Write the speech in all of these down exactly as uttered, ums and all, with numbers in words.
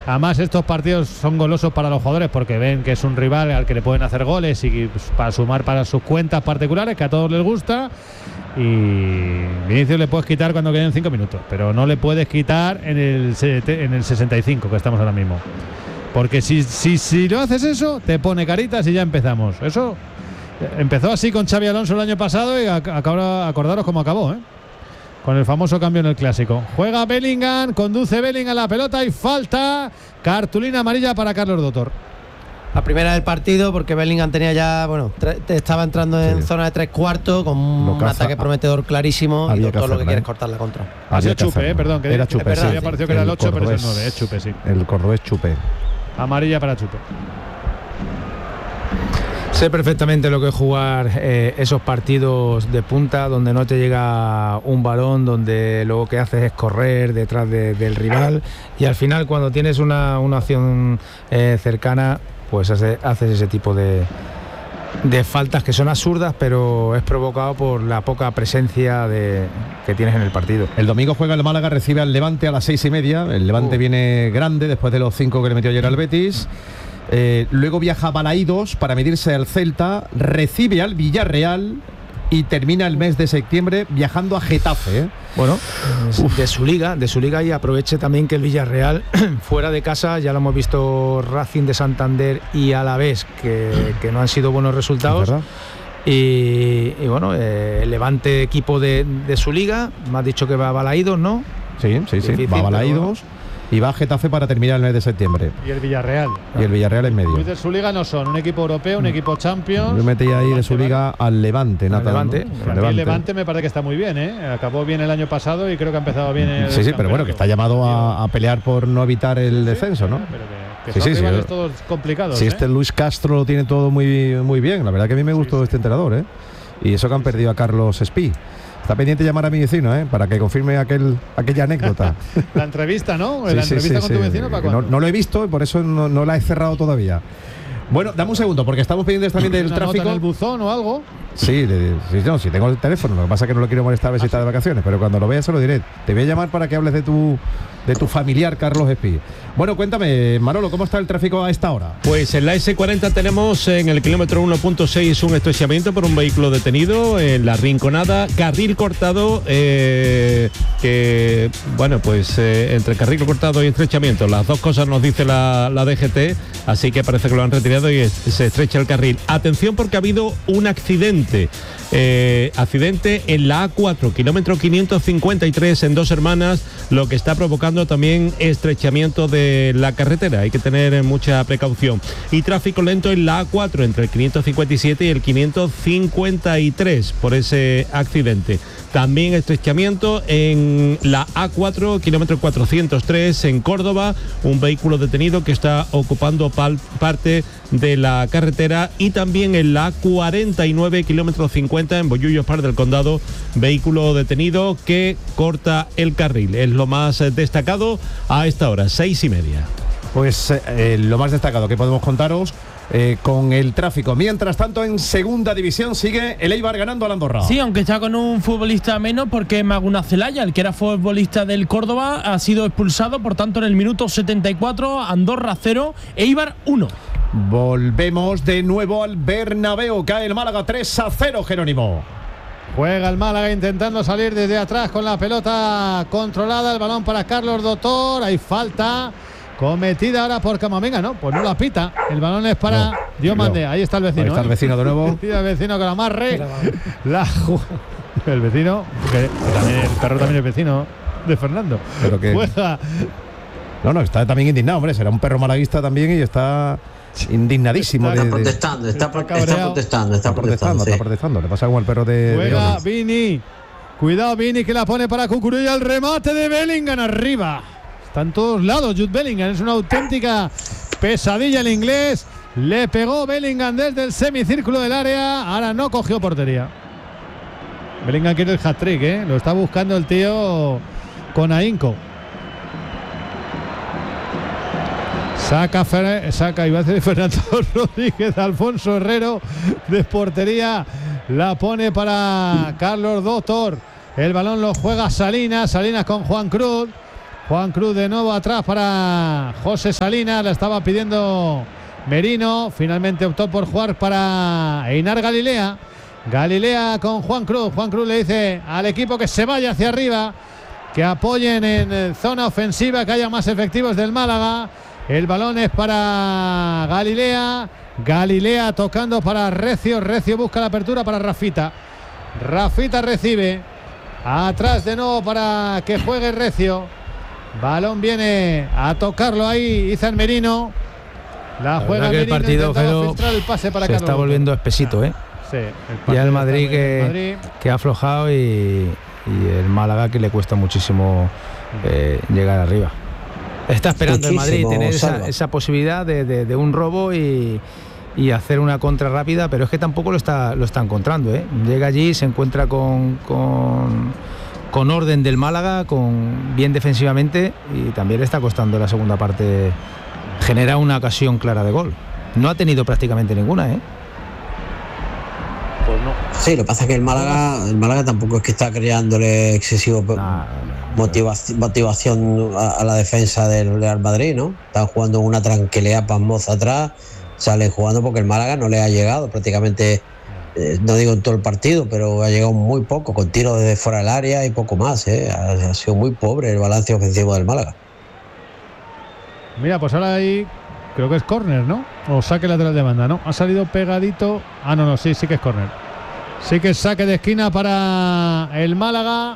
Además, estos partidos son golosos para los jugadores porque ven que es un rival al que le pueden hacer goles y pues, para sumar para sus cuentas particulares, que a todos les gusta. Y Vinicius le puedes quitar cuando queden cinco minutos, pero no le puedes quitar en el, en el sesenta y cinco que estamos ahora mismo. Porque si, si, si lo haces eso, te pone caritas y ya empezamos. Eso empezó así con Xabi Alonso el año pasado y acaba, acordaros cómo acabó, ¿eh? Con el famoso cambio en el clásico. Juega Bellingham, conduce Bellingham la pelota y falta. Cartulina amarilla para Carlos Dotor. La primera del partido, porque Bellingham tenía ya, bueno, tre- estaba entrando en sí. zona de tres cuartos con un caza, ataque prometedor clarísimo y todo lo que quiere es cortar la contra. Ha sido Chupe, eh, perdón, que era Chupe. Sí, había parecido que era el ocho, pero es el nueve, es Chupe, sí. El cordobés Chupe. Amarilla para Chupe. Sé perfectamente lo que es jugar eh, esos partidos de punta donde no te llega un balón, donde luego que haces es correr detrás de, del rival y al final cuando tienes una, una acción eh, cercana pues hace, haces ese tipo de, de faltas que son absurdas, pero es provocado por la poca presencia de, que tienes en el partido. El domingo juega el Málaga, recibe al Levante a las seis y media. El Levante uh. viene grande después de los cinco que le metió ayer al Betis. Eh, luego viaja a Balaídos para medirse al Celta, recibe al Villarreal y termina el mes de septiembre viajando a Getafe, ¿eh? Bueno, Uf. de su liga, de su liga y aproveche también que el Villarreal fuera de casa, ya lo hemos visto Racing de Santander y Alavés, que, que no han sido buenos resultados. Y, y bueno, eh, Levante equipo de, de su liga, me has dicho que va a Balaídos, ¿no? Sí, sí, sí, va a Balaídos. Y va a Getafe para terminar el mes de septiembre. Y el Villarreal. Y el Villarreal en medio. Luis de su liga no son un equipo europeo, un equipo Champions. Yo metí ahí de su liga al Levante, Natal, Levante. ¿no? El Levante. Levante me parece que está muy bien, ¿eh? Acabó bien el año pasado y creo que ha empezado bien el Sí, sí, pero bueno, que está llamado a, a pelear por no evitar el sí, descenso, ¿no? Pero que, que sí, son sí, rivales sí, todos complicados. Si ¿eh? este Luis Castro lo tiene todo muy, muy bien. La verdad que a mí me gustó sí, sí. este entrenador, ¿eh? Y eso que han perdido a Carlos Espí. Está pendiente de llamar a mi vecino, ¿eh? Para que confirme aquel, aquella anécdota. La entrevista, ¿no? La sí, entrevista sí, con sí, tu vecino, sí. ¿para cuándo? No, no lo he visto y por eso no, no la he cerrado todavía. Bueno, dame un segundo, porque estamos pendientes también del ¿Una tráfico. Nota en el buzón o algo? Sí, de, sí, no, sí, tengo el teléfono. Lo que pasa es que no lo quiero molestar a ver si está de vacaciones, pero cuando lo vea se lo diré. Te voy a llamar para que hables de tu de tu familiar Carlos Espí. Bueno, cuéntame, Manolo, ¿cómo está el tráfico a esta hora? Pues en la ese cuarenta tenemos en el kilómetro uno punto seis un estrechamiento por un vehículo detenido en la Rinconada, carril cortado, eh, que, bueno, pues eh, entre carril cortado y estrechamiento, las dos cosas nos dice la, la D G T, así que parece que lo han retirado y es, se estrecha el carril. Atención porque ha habido un accidente, eh, accidente en la A cuatro, kilómetro quinientos cincuenta y tres en Dos Hermanas, lo que está provocando también estrechamiento de la carretera, hay que tener mucha precaución. Y tráfico lento en la A cuatro entre el quinientos cincuenta y siete y el quinientos cincuenta y tres por ese accidente. También estrechamiento en la A cuatro, kilómetro cuatrocientos tres en Córdoba, un vehículo detenido que está ocupando pal- parte de la carretera, y también en la A cuarenta y nueve, kilómetro cincuenta en Bollullos Par del Condado, vehículo detenido que corta el carril. Es lo más destacado a esta hora, seis y media. Pues eh, lo más destacado que podemos contaros eh, con el tráfico. Mientras tanto, en segunda división sigue el Eibar ganando al Andorra. Sí, aunque está con un futbolista menos, porque Maguna Zelaya, el que era futbolista del Córdoba, ha sido expulsado. Por tanto, en el minuto setenta y cuatro, Andorra cero, Eibar uno. Volvemos de nuevo al Bernabéu. Cae el Málaga tres a cero, Jerónimo. Juega el Málaga intentando salir desde atrás con la pelota controlada. El balón para Carlos Dotor. Hay falta cometida ahora por Camavinga. No, pues no la pita. El balón es para no, Diomande. No. Ahí está el vecino. Ahí está el vecino de nuevo. El vecino con amarre. La el vecino, que, que también, el perro también es vecino de Fernando. Pero que juega. No, no, está también indignado, hombre. Será un perro malaguista también y está indignadísimo. Está, de, de, protestando, está, está, está, está protestando, está protestando, sí. está protestando. Le pasa como al perro de. Juega de Vini. Cuidado Vini, que la pone para Cucurella. El remate de Bellingham arriba. Está en todos lados Jude Bellingham. Es una auténtica pesadilla el inglés. Le pegó Bellingham desde el semicírculo del área. Ahora no cogió portería. Bellingham quiere el hat-trick, ¿eh? Lo está buscando el tío con ahínco. Saca, Fer, saca iba a decir Fernando Rodríguez, Alfonso Herrero de portería, la pone para Carlos Dotor. El balón lo juega Salinas, Salinas con Juan Cruz. Juan Cruz de nuevo atrás para José Salinas. La estaba pidiendo Merino. Finalmente optó por jugar para Einar Galilea. Galilea con Juan Cruz. Juan Cruz le dice al equipo que se vaya hacia arriba, que apoyen en zona ofensiva, que haya más efectivos del Málaga. El balón es para Galilea. Galilea tocando para Recio. Recio busca la apertura para Rafita. Rafita recibe. Atrás de nuevo para que juegue Recio. Balón viene a tocarlo ahí Izan Merino. La, la juega que Merino. El partido Gero, el pase para se Carlos está volviendo espesito, ¿eh? Sí, el ya el Madrid que, Madrid que ha aflojado y, y el Málaga que le cuesta muchísimo eh, llegar arriba. Está esperando muchísimo, el Madrid tener esa, esa posibilidad de, de, de un robo y, y hacer una contra rápida, pero es que tampoco lo está, lo está encontrando, ¿eh? Llega allí, se encuentra con, con, con orden del Málaga, con bien defensivamente, y también le está costando la segunda parte generar una ocasión clara de gol. No ha tenido prácticamente ninguna, ¿eh? Pues no. Sí, lo que pasa es que el Málaga, el Málaga tampoco es que está creándole excesivo no, no, no, motivación, motivación a, a la defensa del Real Madrid, ¿no? Están jugando una tranquilidad pasmosa atrás, salen jugando porque el Málaga no le ha llegado prácticamente, eh, no digo en todo el partido, pero ha llegado muy poco, con tiros desde fuera del área y poco más, ¿eh? Ha, ha sido muy pobre el balance ofensivo del Málaga. Mira, pues ahora ahí creo que es córner, ¿no? O saque lateral de banda, ¿no? Ha salido pegadito. Ah, no, no, sí, sí que es córner. Sí que es saque de esquina para el Málaga.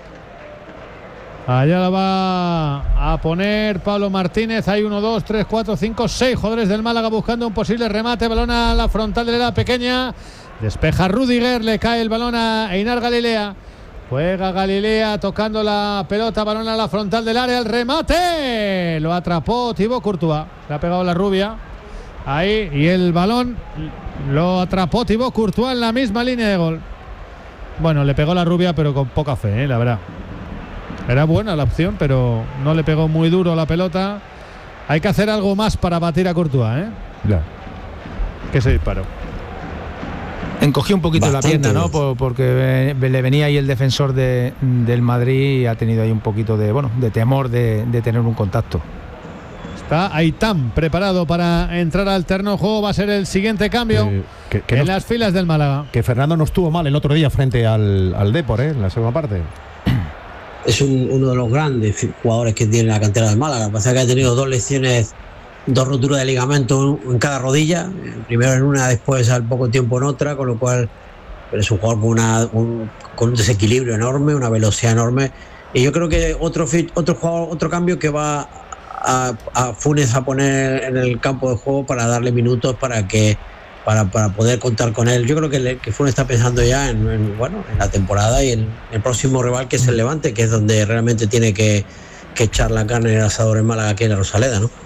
Allá la va a poner Pablo Martínez. Hay uno, dos, tres, cuatro, cinco, seis jugadores del Málaga buscando un posible remate. Balón a la frontal de la pequeña. Despeja Rudiger, le cae el balón a Einar Galilea. Juega Galilea tocando la pelota, balón a la frontal del área, el remate. Lo atrapó Thibaut Courtois. Le ha pegado la rubia. Ahí, y el balón lo atrapó Thibaut Courtois en la misma línea de gol. Bueno, le pegó la rubia, pero con poca fe, ¿eh? La verdad. Era buena la opción, pero no le pegó muy duro la pelota. Hay que hacer algo más para batir a Courtois, ¿eh? Ya. Que se disparó. Encogió un poquito Bastante. la pierna, ¿no? Por, porque le venía ahí el defensor de, del Madrid y ha tenido ahí un poquito de, bueno, de temor de, de tener un contacto. Está Aitán preparado para entrar al terreno de juego. Va a ser el siguiente cambio eh, que, que en no, las filas del Málaga. Que Fernando no estuvo mal el otro día frente al, al Depor, ¿eh? En la segunda parte. Es un, uno de los grandes jugadores que tiene la cantera del Málaga. Pasa que ha tenido dos lesiones, dos roturas de ligamento en cada rodilla, primero en una, después al poco tiempo en otra, con lo cual pero es un jugador con, una, un, con un desequilibrio enorme, una velocidad enorme, y yo creo que otro otro jugador, otro cambio que va a, a Funes a poner en el campo de juego para darle minutos para que para, para poder contar con él. Yo creo que, le, que Funes está pensando ya en, en bueno en la temporada y en el próximo rival, que es el Levante, que es donde realmente tiene que, que echar la carne en el asador en Málaga, aquí en la Rosaleda, ¿no?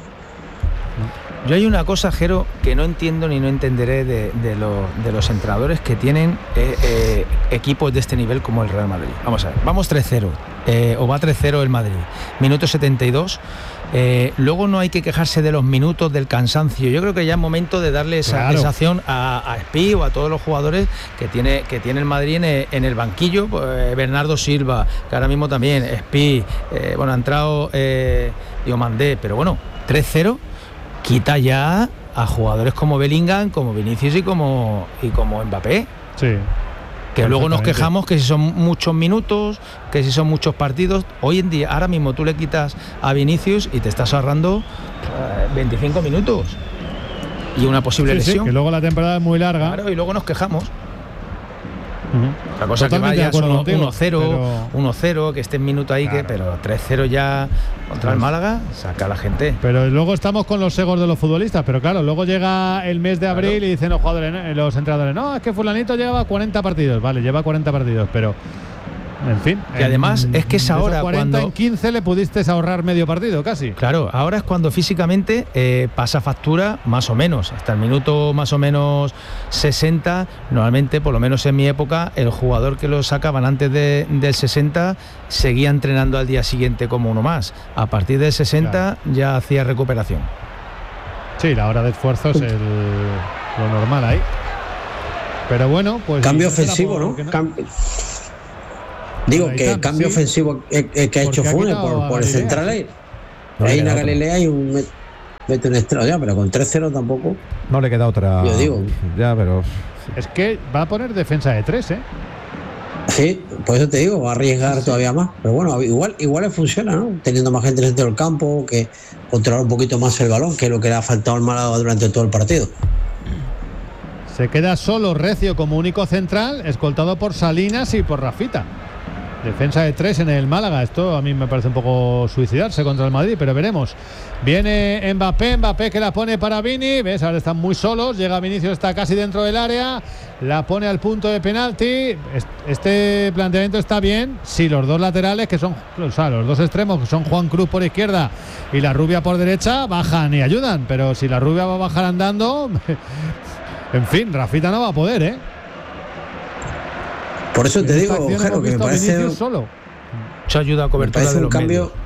Yo hay una cosa, Jero, que no entiendo ni no entenderé de, de, lo, de los entrenadores que tienen eh, eh, equipos de este nivel como el Real Madrid. Vamos a ver, vamos tres cero, eh, o va tres cero el Madrid, minuto setenta y dos. Eh, luego no hay que quejarse de los minutos, del cansancio. Yo creo que ya es momento de darle esa claro. sensación a, a Espi o a todos los jugadores que tiene, que tiene el Madrid en el, en el banquillo. Pues, Bernardo Silva, que ahora mismo también, Espi, eh, bueno, ha entrado eh, Diomandé, pero bueno, tres cero. Quita ya a jugadores como Bellingham, como Vinicius y como y como Mbappé. Sí. Que luego nos quejamos que si son muchos minutos, que si son muchos partidos. Hoy en día, ahora mismo tú le quitas a Vinicius y te estás ahorrando eh, veinticinco minutos. Y una posible sí, lesión. Sí, que luego la temporada es muy larga. Claro, y luego nos quejamos. Uh-huh. La cosa Totalmente que vaya solo uno cero, pero... uno cero, que esté en minuto ahí, claro. que, pero tres cero ya contra el Málaga, saca a la gente. Pero luego estamos con los egos de los futbolistas, pero claro, luego llega el mes de abril claro. y dicen los jugadores, los entrenadores, no, es que fulanito lleva cuarenta partidos, vale, lleva cuarenta partidos, pero en fin. Y además en, es que es ahora cuarenta cuando en quince le pudiste ahorrar medio partido casi. Claro, ahora es cuando físicamente eh, pasa factura más o menos, hasta el minuto más o menos sesenta, normalmente, por lo menos en mi época, el jugador que lo sacaban antes de, del sesenta seguía entrenando al día siguiente como uno más. A partir del sesenta claro. ya hacía recuperación. Sí, la hora de esfuerzo es el, lo normal ahí. Pero bueno, pues... Cambio ofensivo, ¿no? no. Cam- Digo que el cambio sí. ofensivo que, que ha hecho Funes por, por el central ahí. No hay una Galilea y un mete un extra, ya, pero con tres cero tampoco. No le queda otra. Yo digo. Ya, pero. Es que va a poner defensa de tres, ¿eh? Sí, por eso te digo, va a arriesgar sí. todavía más. Pero bueno, igual, igual le funciona, ¿no? Teniendo más gente en el centro del campo, que controlar un poquito más el balón, que es lo que le ha faltado al Málaga durante todo el partido. Se queda solo Recio como único central, escoltado por Salinas y por Rafita. Defensa de tres en el Málaga. Esto a mí me parece un poco suicidarse contra el Madrid, pero veremos. Viene Mbappé, Mbappé que la pone para Vini. ¿Ves? Ahora están muy solos. Llega Vinicius, está casi dentro del área. La pone al punto de penalti. Este planteamiento está bien. Si los dos laterales, que son, o sea, los dos extremos, que son Juan Cruz por izquierda y la Rubia por derecha, bajan y ayudan. Pero si la Rubia va a bajar andando, en fin, Rafita no va a poder, ¿eh? Por eso te digo, Jero, que me parece solo. Mucha ayuda a cobertura me de un los cambio medios.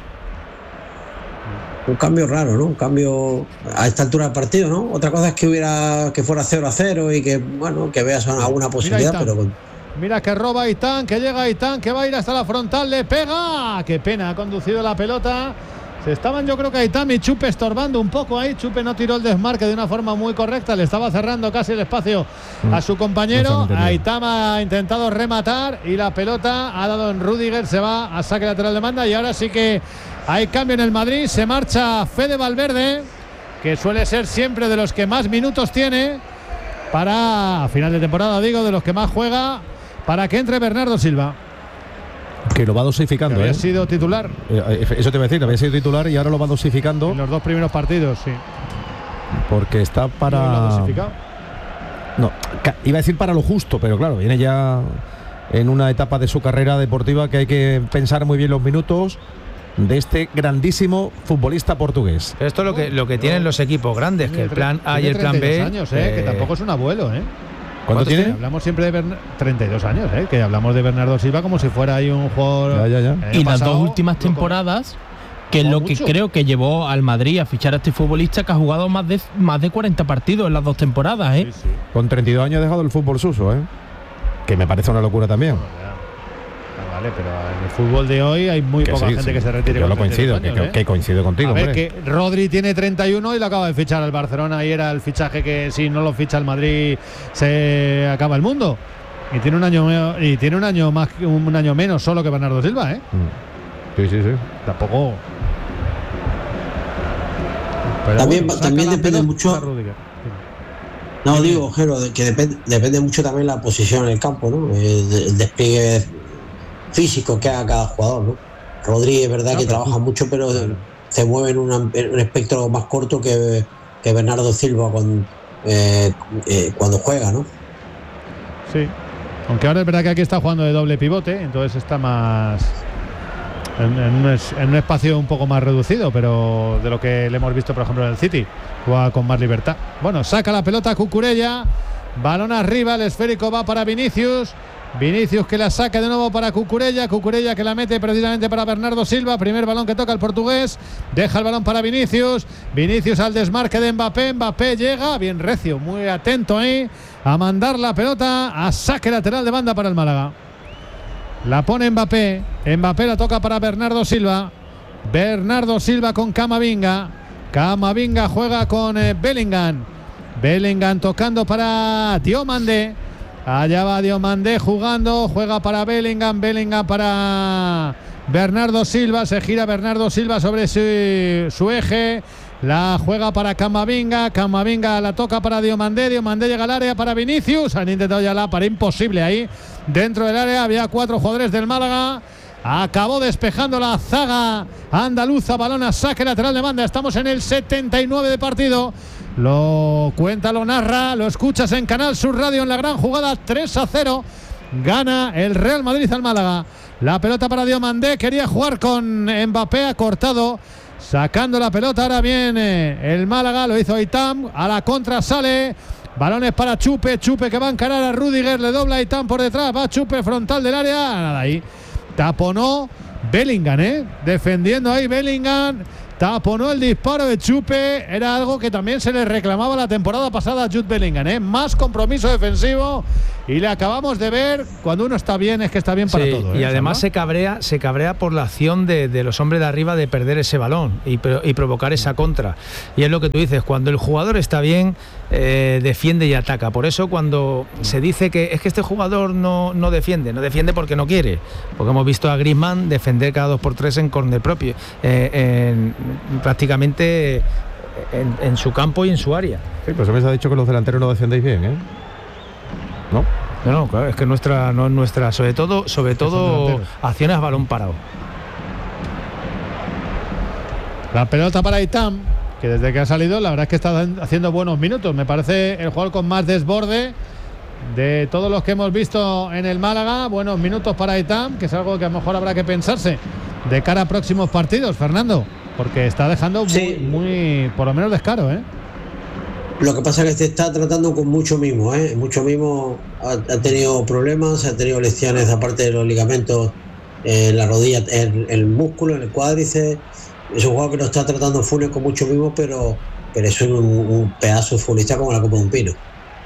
Un cambio raro, ¿no? Un cambio a esta altura del partido, ¿no? Otra cosa es que hubiera que fuera cero a cero y que, bueno, que veas alguna posibilidad, Mira, pero con... Mira que roba Aitán, que llega Aitán, que va a ir hasta la frontal, le pega. Qué pena, ha conducido la pelota. Se estaban, yo creo que Aitán y Chupe estorbando un poco ahí. Chupe no tiró el desmarque de una forma muy correcta, le estaba cerrando casi el espacio a su compañero. Aitán ha intentado rematar y la pelota ha dado en Rüdiger, se va a saque lateral de banda y ahora sí que hay cambio en el Madrid. Se marcha Fede Valverde, que suele ser siempre de los que más minutos tiene para, a final de temporada digo, de los que más juega, para que entre Bernardo Silva. Que lo va dosificando, que había ¿eh? sido titular. Eh, eso te iba a decir, había sido titular y ahora lo va dosificando. En los dos primeros partidos, sí. Porque está para. ¿No lo ha dosificado? No, iba a decir para lo justo, pero claro, viene ya en una etapa de su carrera deportiva que hay que pensar muy bien los minutos de este grandísimo futbolista portugués. Esto es lo que, lo que tienen los equipos grandes, que el plan A y el plan B. Años, eh, eh, que tampoco es un abuelo, ¿eh? ¿Cuánto tiene? Hablamos siempre de Bern... treinta y dos años, ¿eh? Que hablamos de Bernardo Silva como si fuera ahí un jugador. Ya, ya, ya. Y las dos últimas temporadas, que es lo que mucho. creo que llevó al Madrid a fichar a este futbolista, que ha jugado más de más de cuarenta partidos en las dos temporadas, ¿eh? Sí, sí. Con treinta y dos años ha dejado el fútbol suso, ¿eh? Que me parece una locura también. Ah, vale, pero en el fútbol de hoy hay muy que poca sí, gente sí. que se retire. Yo lo coincido, años, que, ¿eh? que coincido contigo. A ver, hombre. que Rodri tiene treinta y uno y lo acaba de fichar al Barcelona y era el fichaje que si no lo ficha el Madrid se acaba el mundo. Y tiene un año y tiene un año más un año menos solo que Bernardo Silva, ¿eh? Sí, sí, sí. Tampoco. Pero también bueno, también depende mucho. No, digo, Jero, que depende, depende mucho también la posición en el campo, ¿no? El, el despliegue físico que haga cada jugador, ¿no? Rodri es verdad no, que trabaja mucho, pero claro. se mueve en, una, en un espectro más corto que, que Bernardo Silva con, eh, eh, cuando juega, ¿no? Sí, aunque ahora es verdad que aquí está jugando de doble pivote, entonces está más en, en, un, en un espacio un poco más reducido, pero de lo que le hemos visto, por ejemplo, en el City, juega con más libertad. Bueno, saca la pelota Cucurella, balón arriba, el esférico va para Vinicius. Vinicius que la saca de nuevo para Cucurella, Cucurella que la mete precisamente para Bernardo Silva, primer balón que toca el portugués, deja el balón para Vinicius, Vinicius al desmarque de Mbappé, Mbappé llega, bien Recio, muy atento ahí, a mandar la pelota a saque lateral de banda para el Málaga. La pone Mbappé, Mbappé la toca para Bernardo Silva, Bernardo Silva con Camavinga, Camavinga juega con eh, Bellingham, Bellingham tocando para Diomandé. Allá va Diomandé jugando, juega para Bellingham, Bellingham para Bernardo Silva, se gira Bernardo Silva sobre su, su eje, la juega para Camavinga, Camavinga la toca para Diomandé, Diomandé llega al área para Vinicius, han intentado ya la para imposible ahí, dentro del área había cuatro jugadores del Málaga, acabó despejando la zaga andaluza, balón a saque lateral de banda, estamos en el setenta y nueve de partido. Lo cuenta, lo narra, lo escuchas en Canal Sur Radio en la gran jugada. Tres a cero gana el Real Madrid al Málaga. La pelota para Diomandé, quería jugar con Mbappé, ha cortado, sacando la pelota. Ahora viene el Málaga, lo hizo Aitán, a la contra sale, balones para Chupe, Chupe que va a encarar a Rüdiger, le dobla Aitán por detrás, va Chupe frontal del área, nada ahí, taponó Bellingham, ¿eh? defendiendo ahí Bellingham. taponó el disparo de Chupe. Era algo que también se le reclamaba la temporada pasada a Jude Bellingham, ¿eh? Más compromiso defensivo, y le acabamos de ver. Cuando uno está bien es que está bien para sí, todo, ¿eh? Y además se cabrea se cabrea por la acción de, de los hombres de arriba de perder ese balón y, y provocar esa contra. Y es lo que tú dices, cuando el jugador está bien, eh, defiende y ataca. Por eso cuando se dice que es que este jugador no, no defiende, no defiende porque no quiere, porque hemos visto a Griezmann defender cada dos por tres en córner propio, eh, en, prácticamente en, en su campo y en su área. Sí, pues se me ha dicho que los delanteros no defendéis bien, ¿eh? ¿No? No, no, claro, es que nuestra, no es nuestra, sobre todo, sobre todo acciones a balón parado. La pelota para Itam, que desde que ha salido, la verdad es que está haciendo buenos minutos. Me parece el jugador con más desborde de todos los que hemos visto en el Málaga. Buenos minutos para Itam, que es algo que a lo mejor habrá que pensarse de cara a próximos partidos, Fernando, porque está dejando sí. muy, muy, por lo menos descaro, ¿eh? Lo que pasa es que se está tratando con mucho mimo, ¿eh? Mucho mimo, ha, ha tenido problemas, ha tenido lesiones aparte de los ligamentos en la rodilla, en el músculo, en el cuádriceps. Es un jugador que no está tratando Funes con mucho mimo, pero, pero es un, un pedazo de futbolista como la copa de un pino.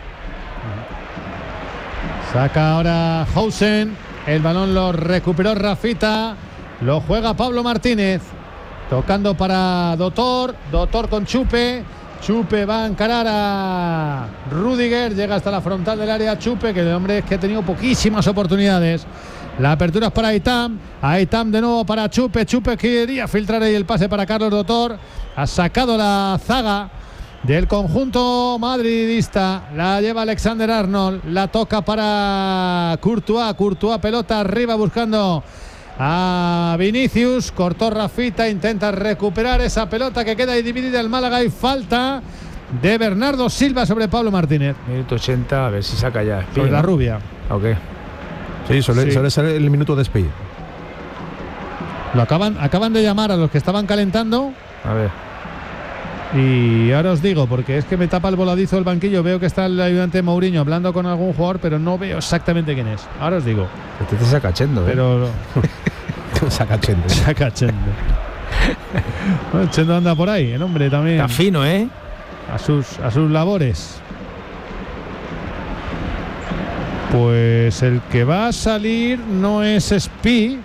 Saca ahora Hausen, el balón lo recuperó Rafita, lo juega Pablo Martínez, tocando para Doctor, Doctor con Chupe. Chupe va a encarar a Rüdiger, llega hasta la frontal del área Chupe, que el hombre es que ha tenido poquísimas oportunidades. La apertura es para Itam, a Itam de nuevo para Chupe, Chupe quería filtrar ahí el pase para Carlos Doctor, ha sacado la zaga del conjunto madridista, la lleva Alexander Arnold, la toca para Courtois, Courtois pelota arriba buscando a Vinicius, cortó Rafita, intenta recuperar esa pelota que queda ahí dividida el Málaga, y falta de Bernardo Silva sobre Pablo Martínez. Minuto ochenta, a ver si saca ya Espí, sobre ¿no? la rubia. Ok. Sí, suele, sí. suele ser el minuto de Espí. Lo acaban, acaban de llamar a los que estaban calentando. A ver. Y ahora os digo, porque es que me tapa el voladizo el banquillo, veo que está el ayudante Mourinho hablando con algún jugador, pero no veo exactamente quién es. Ahora os digo. Este te saca Chendo, ¿eh? Pero saca Chendo. Saca Chendo. Bueno, Chendo anda por ahí, el hombre también. Está fino, ¿eh? A sus, a sus labores. Pues el que va a salir no es Espí,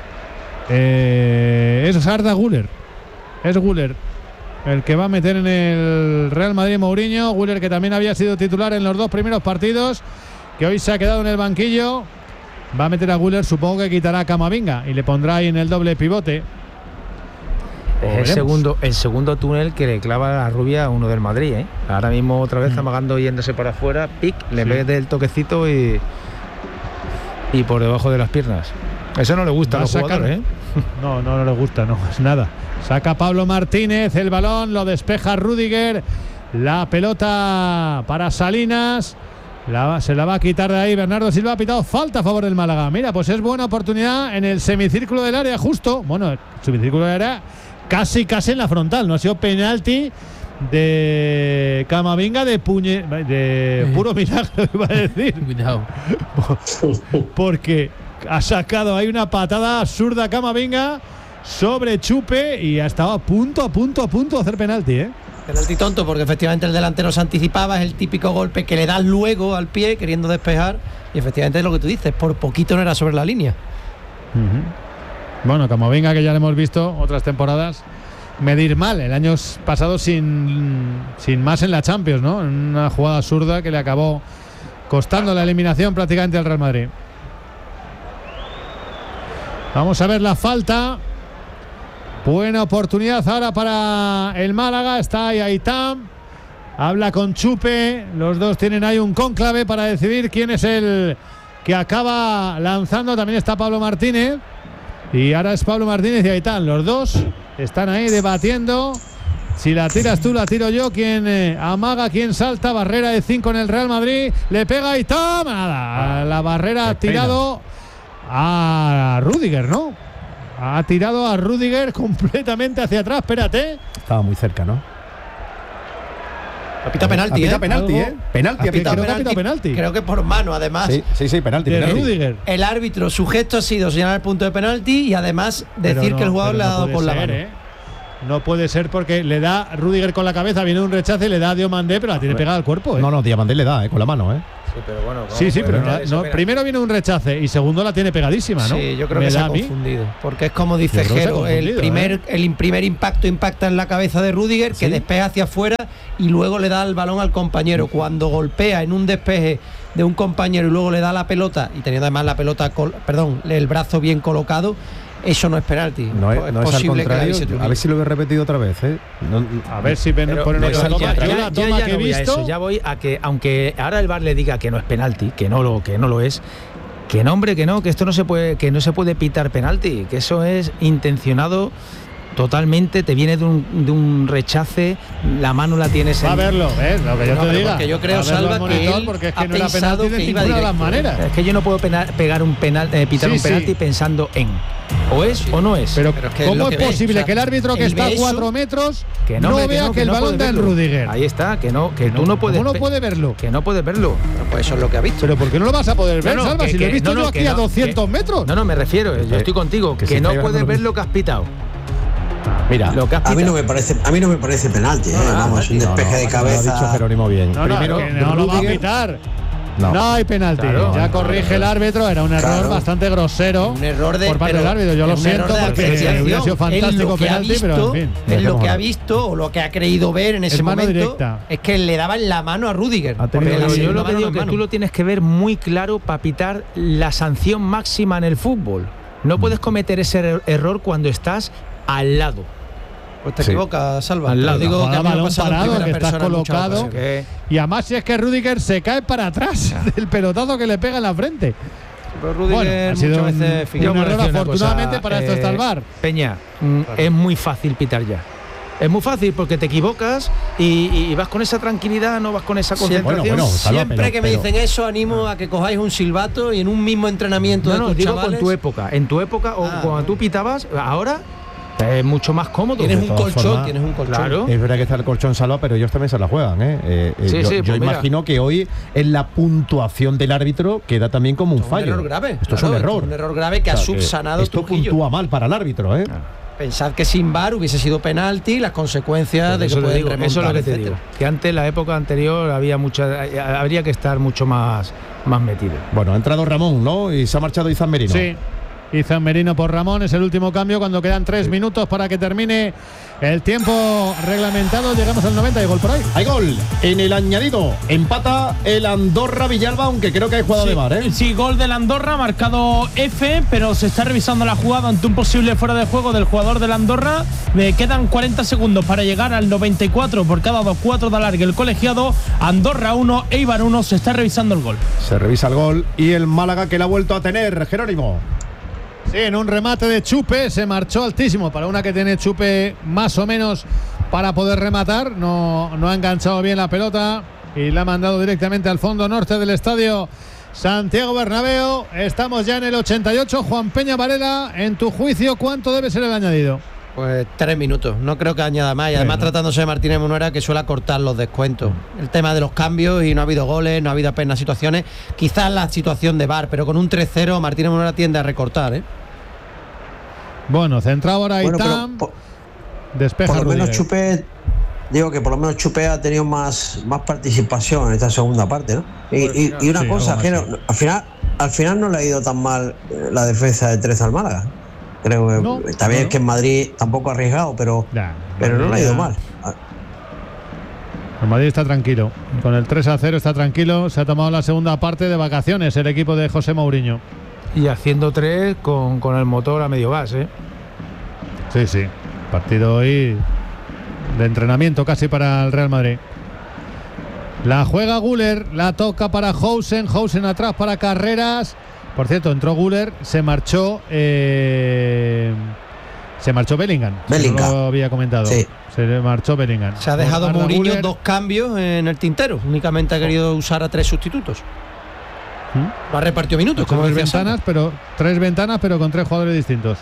eh, es Arda Güler. Es Güler el que va a meter en el Real Madrid Mourinho. Güler, que también había sido titular en los dos primeros partidos, que hoy se ha quedado en el banquillo. Va a meter a Güler, supongo que quitará a Camavinga y le pondrá ahí en el doble pivote. Es el segundo, el segundo túnel que le clava la rubia a uno del Madrid, ¿eh? Ahora mismo otra vez mm. amagando, yéndose para afuera, pic, le sí. mete el toquecito y y por debajo de las piernas. Eso no le gusta a los jugadores, ¿eh? No, no, no le gusta, no, es nada. Saca Pablo Martínez, el balón lo despeja Rüdiger, la pelota para Salinas, la, se la va a quitar de ahí Bernardo Silva. Ha pitado falta a favor del Málaga. Mira, pues es buena oportunidad en el semicírculo del área, justo, bueno, el semicírculo del área casi casi en la frontal. No ha sido penalti de Camavinga de puñe, de puro milagro, iba a decir. Cuidado. Porque ha sacado ahí una patada absurda Camavinga sobre Chupe y ha estado a punto, a punto, a punto de hacer penalti, ¿eh? Penalti tonto, porque efectivamente el delantero se anticipaba, es el típico golpe que le das luego al pie queriendo despejar, y efectivamente es lo que tú dices, por poquito no era sobre la línea. Uh-huh. Bueno, Camavinga, que ya lo hemos visto otras temporadas medir mal el año pasado sin, sin más en la Champions, ¿no? En una jugada absurda que le acabó costando la eliminación prácticamente al Real Madrid. Vamos a ver la falta. Buena oportunidad ahora para el Málaga. Está ahí Itam, habla con Chupe, los dos tienen ahí un cónclave para decidir quién es el que acaba lanzando. También está Pablo Martínez, y ahora es Pablo Martínez y Itam, los dos están ahí debatiendo si la tiras tú, la tiro yo, quién eh, amaga, quién salta. Barrera de cinco en el Real Madrid, le pega Itam, nada, la barrera ha tirado a Rüdiger, ¿no? Ha tirado a Rüdiger completamente hacia atrás. Espérate. Estaba muy cerca, ¿no? Apita penalti, apita ¿eh? penalti, ¿eh? Penalti, apita apita penalti, penalti. Creo que por mano, además. Sí, sí, sí, penalti. De penalti. Rüdiger. El árbitro, su gesto ha sido señalar el punto de penalti y además decir no, que el jugador le ha dado no con ser, la mano. ¿eh? No puede ser porque le da Rüdiger con la cabeza, viene un rechace y le da a Diomandé, pero la tiene pegada al cuerpo. ¿eh? No, no, Diomandé le da, ¿eh? Con la mano, ¿eh? Sí, pero bueno, sí, sí, pero no, no, primero viene un rechace y segundo la tiene pegadísima, ¿no? Sí, yo creo Me que se da ha a mí. confundido. Porque es como dice Jero, el primer, ¿eh? el primer impacto impacta en la cabeza de Rüdiger, que ¿sí? despeja hacia afuera y luego le da el balón al compañero. Cuando golpea en un despeje de un compañero y luego le da la pelota, y teniendo además la pelota, col, perdón, el brazo bien colocado, eso no es penalti. No es, no es al contrario. A ver si lo he repetido otra vez, ¿eh? No, a ver si ven, ponen otra toma. Yo la toma que he visto, ya voy a que, aunque ahora el V A R le diga que no es penalti, que no lo, que no lo es, que no, hombre, que no, que esto no se puede, que no se puede pitar penalti, que eso es intencionado. Totalmente, te viene de un, de un rechace, la mano la tienes en... Va a verlo, ¿ves? Lo que yo no, te diga. Porque yo creo, Salva, que él porque es que ha no era penalti de ninguna de las maneras. Es que yo no puedo penal, pegar un penal, eh, pitar sí, un penalti sí. pensando en o es sí. o no es. Pero, pero es que ¿cómo es, es posible o sea, que el árbitro que está a cuatro metros que no, no vea que, no, que, que el no balón da en Rüdiger? Ahí está, que no, que tú no puedes... ¿Cómo no puede verlo? Que no puedes verlo. Pues eso es lo que ha visto. Pero ¿por qué no lo vas a poder ver, Salva? Si lo he visto yo aquí a doscientos metros. No, no, me refiero, yo estoy contigo, que no puedes ver lo que has pitado. Mira, lo que a mí no me parece, a mí no me parece penalti, no, eh, vamos, es un despeje no, no, de cabeza. Lo ha dicho Jerónimo bien. No, no, Primero, no, no lo va a pitar. No, no hay penalti. Claro, ya corrige el árbitro, era un error claro. bastante grosero. Un error de, por parte del árbitro. Yo lo siento porque hubiera sido fantástico penalti, visto, pero en fin. Es lo que ha visto o lo que ha creído ver en ese momento directa. Es que le daban la mano a Rüdiger. Pero yo lo que digo que tú lo tienes que ver muy claro para pitar la sanción máxima en el fútbol. No puedes cometer ese error cuando estás al lado. Pues te sí. equivocas, Salva. Al lado, digo que a balón parado, que estás colocado. Y además si es que Rüdiger se cae para atrás del pelotazo que le pega en la frente. Pero Rüdiger bueno, ha sido un, veces un error, afortunadamente para eh, esto está el V A R. Peña, mm, claro. es muy fácil pitar ya. Es muy fácil porque te equivocas y, y vas con esa tranquilidad, no vas con esa concentración. Bueno, bueno, Salva, Siempre pero, que me pero, dicen eso, animo no. a que cojáis un silbato y en un mismo entrenamiento no, de no, tus digo chavales. Con tu época, en tu época ah, o cuando bueno. tú pitabas, ahora es mucho más cómodo. Tienes un colchón, formas, tienes un colchón. Claro. Es verdad que está el colchón, Salva, pero ellos también se la juegan, ¿eh? eh, eh sí, yo sí, yo pues imagino mira. que hoy en la puntuación del árbitro queda también como un esto fallo. Un error grave. Esto claro, es un error. Es un error grave que o sea, ha subsanado. Que esto Trujillo. Puntúa mal para el árbitro, ¿eh? Ah. Pensad que sin V A R hubiese sido penalti, las consecuencias pues de que pueden digo, remontar, eso es lo que te etcétera. digo. Que antes, la época anterior, había mucha, habría que estar mucho más, más metido. Bueno, ha entrado Ramón, ¿no? Y se ha marchado Izan Merino. Sí. Izan Merino por Ramón, es el último cambio cuando quedan tres minutos para que termine el tiempo reglamentado. Llegamos al noventa y gol por ahí. Hay gol en el añadido. Empata el Andorra Villalba, aunque creo que hay jugada sí, de V A R, ¿eh? Sí, gol del Andorra, marcado F, pero se está revisando la jugada ante un posible fuera de juego del jugador del Andorra. Me quedan cuarenta segundos para llegar al noventa y cuatro por cada dos, cuatro de alargue el colegiado. Andorra uno, Eibar uno, se está revisando el gol. Se revisa el gol y el Málaga que la ha vuelto a tener, Jerónimo. Sí, en un remate de Chupe se marchó altísimo para una que tiene Chupe más o menos para poder rematar. No, no ha enganchado bien la pelota y la ha mandado directamente al fondo norte del estadio Santiago Bernabéu. Estamos ya en el ochenta y ocho. Juan Peña Varela, en tu juicio, ¿cuánto debe ser el añadido? Pues tres minutos, no creo que añada más. Y además, bueno, tratándose de Martínez Munuera, que suele cortar los descuentos. El tema de los cambios y no ha habido goles, no ha habido apenas situaciones. Quizás la situación de V A R, pero con un tres cero Martínez Munuera tiende a recortar, ¿eh? Bueno, centrado ahora bueno, Itán. Por, despeja por lo Rodríguez. menos Chupe, digo que por lo menos Chupe ha tenido más, más participación en esta segunda parte, ¿no? Y, y, y una sí, cosa, que no, al final, al final no le ha ido tan mal la defensa de tres al Málaga. Creo que no, está bien no. que en Madrid tampoco ha arriesgado, pero, nah, pero no le ha ido mal. El Madrid está tranquilo. Con el tres a cero está tranquilo. Se ha tomado la segunda parte de vacaciones el equipo de José Mourinho. Y haciendo tres con, con el motor a medio gas, ¿eh? Sí, sí. Partido hoy de entrenamiento casi para el Real Madrid. La juega Güler, la toca para Housen. Housen atrás para Carreras. Por cierto, entró Güler, se marchó eh, se marchó Bellingham. Bellingham. No lo había comentado. Sí. Se le marchó Bellingham. Se ha dejado Mourinho dos cambios en el tintero. Únicamente ha querido usar a tres sustitutos. ¿Mm? Lo ha repartido minutos. Como tres ventanas, pero tres ventanas, pero con tres jugadores distintos.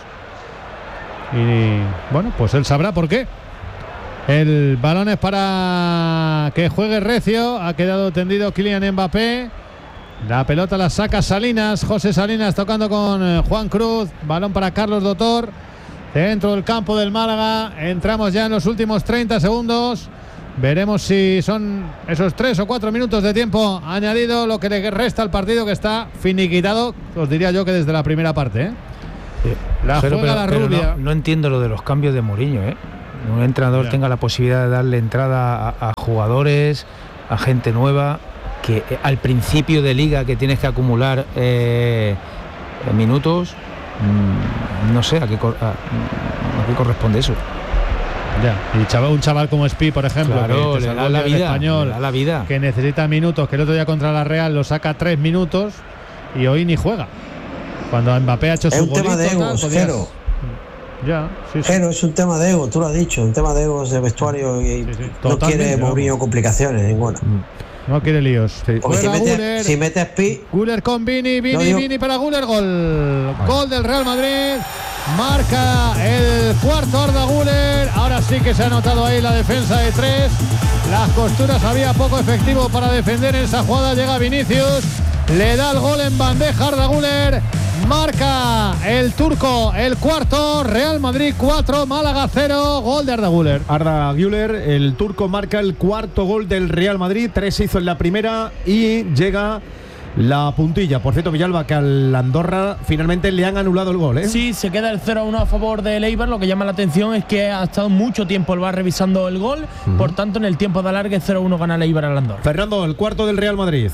Y bueno, pues él sabrá por qué. El balón es para que juegue recio. Ha quedado tendido Kylian Mbappé. La pelota la saca Salinas, José Salinas tocando con Juan Cruz, balón para Carlos Dotor, dentro del campo del Málaga. Entramos ya en los últimos treinta segundos. Veremos si son esos tres o cuatro minutos de tiempo añadido lo que le resta al partido, que está finiquitado, os diría yo que desde la primera parte, ¿eh? Sí. La pero, juega pero, la pero rubia. No, no entiendo lo de los cambios de Mourinho, ¿eh? Un entrenador Ya. tenga la posibilidad de darle entrada a, a jugadores, a gente nueva, que eh, al principio de liga que tienes que acumular eh, eh, minutos, mmm, no sé a qué, cor- a, a qué corresponde eso. Ya. Y chaval, un chaval como Spi, por ejemplo, Claro, que te le salvó da el la del vida, español, le da la vida. que necesita minutos, que el otro día contra la Real lo saca tres minutos y hoy ni juega. Cuando Mbappé ha hecho Es su un tema golito, de tal, egos, podías- Jero. Ya, sí, sí. Pero es un tema de ego, tú lo has dicho, un tema de egos de vestuario y Sí, sí, no totalmente, quiere vamos. Mourinho complicaciones ninguna. No quiere líos. Porque si Juega metes, Güler. si metes Pi, Güler con Vini, Vini, No, digo- Vini para Güler, gol. Gol del Real Madrid. Marca el cuarto Arda Güler. Ahora sí que se ha notado ahí la defensa de tres. Las costuras, había poco efectivo para defender en esa jugada. Llega Vinicius, le da el gol en bandeja Arda Güler. Marca el turco el cuarto. Real Madrid cuatro, Málaga cero. Gol de Arda Güler. Arda Güler, el turco, marca el cuarto gol del Real Madrid. Tres hizo en la primera y llega la puntilla. Por cierto, Villalba, que al Andorra finalmente le han anulado el gol, ¿eh? Sí, se queda el cero a uno a favor de Eibar. Lo que llama la atención es que ha estado mucho tiempo el V A R revisando el gol. Uh-huh. Por tanto, en el tiempo de alargue cero a uno gana el Eibar al Andorra. Fernando, el cuarto del Real Madrid.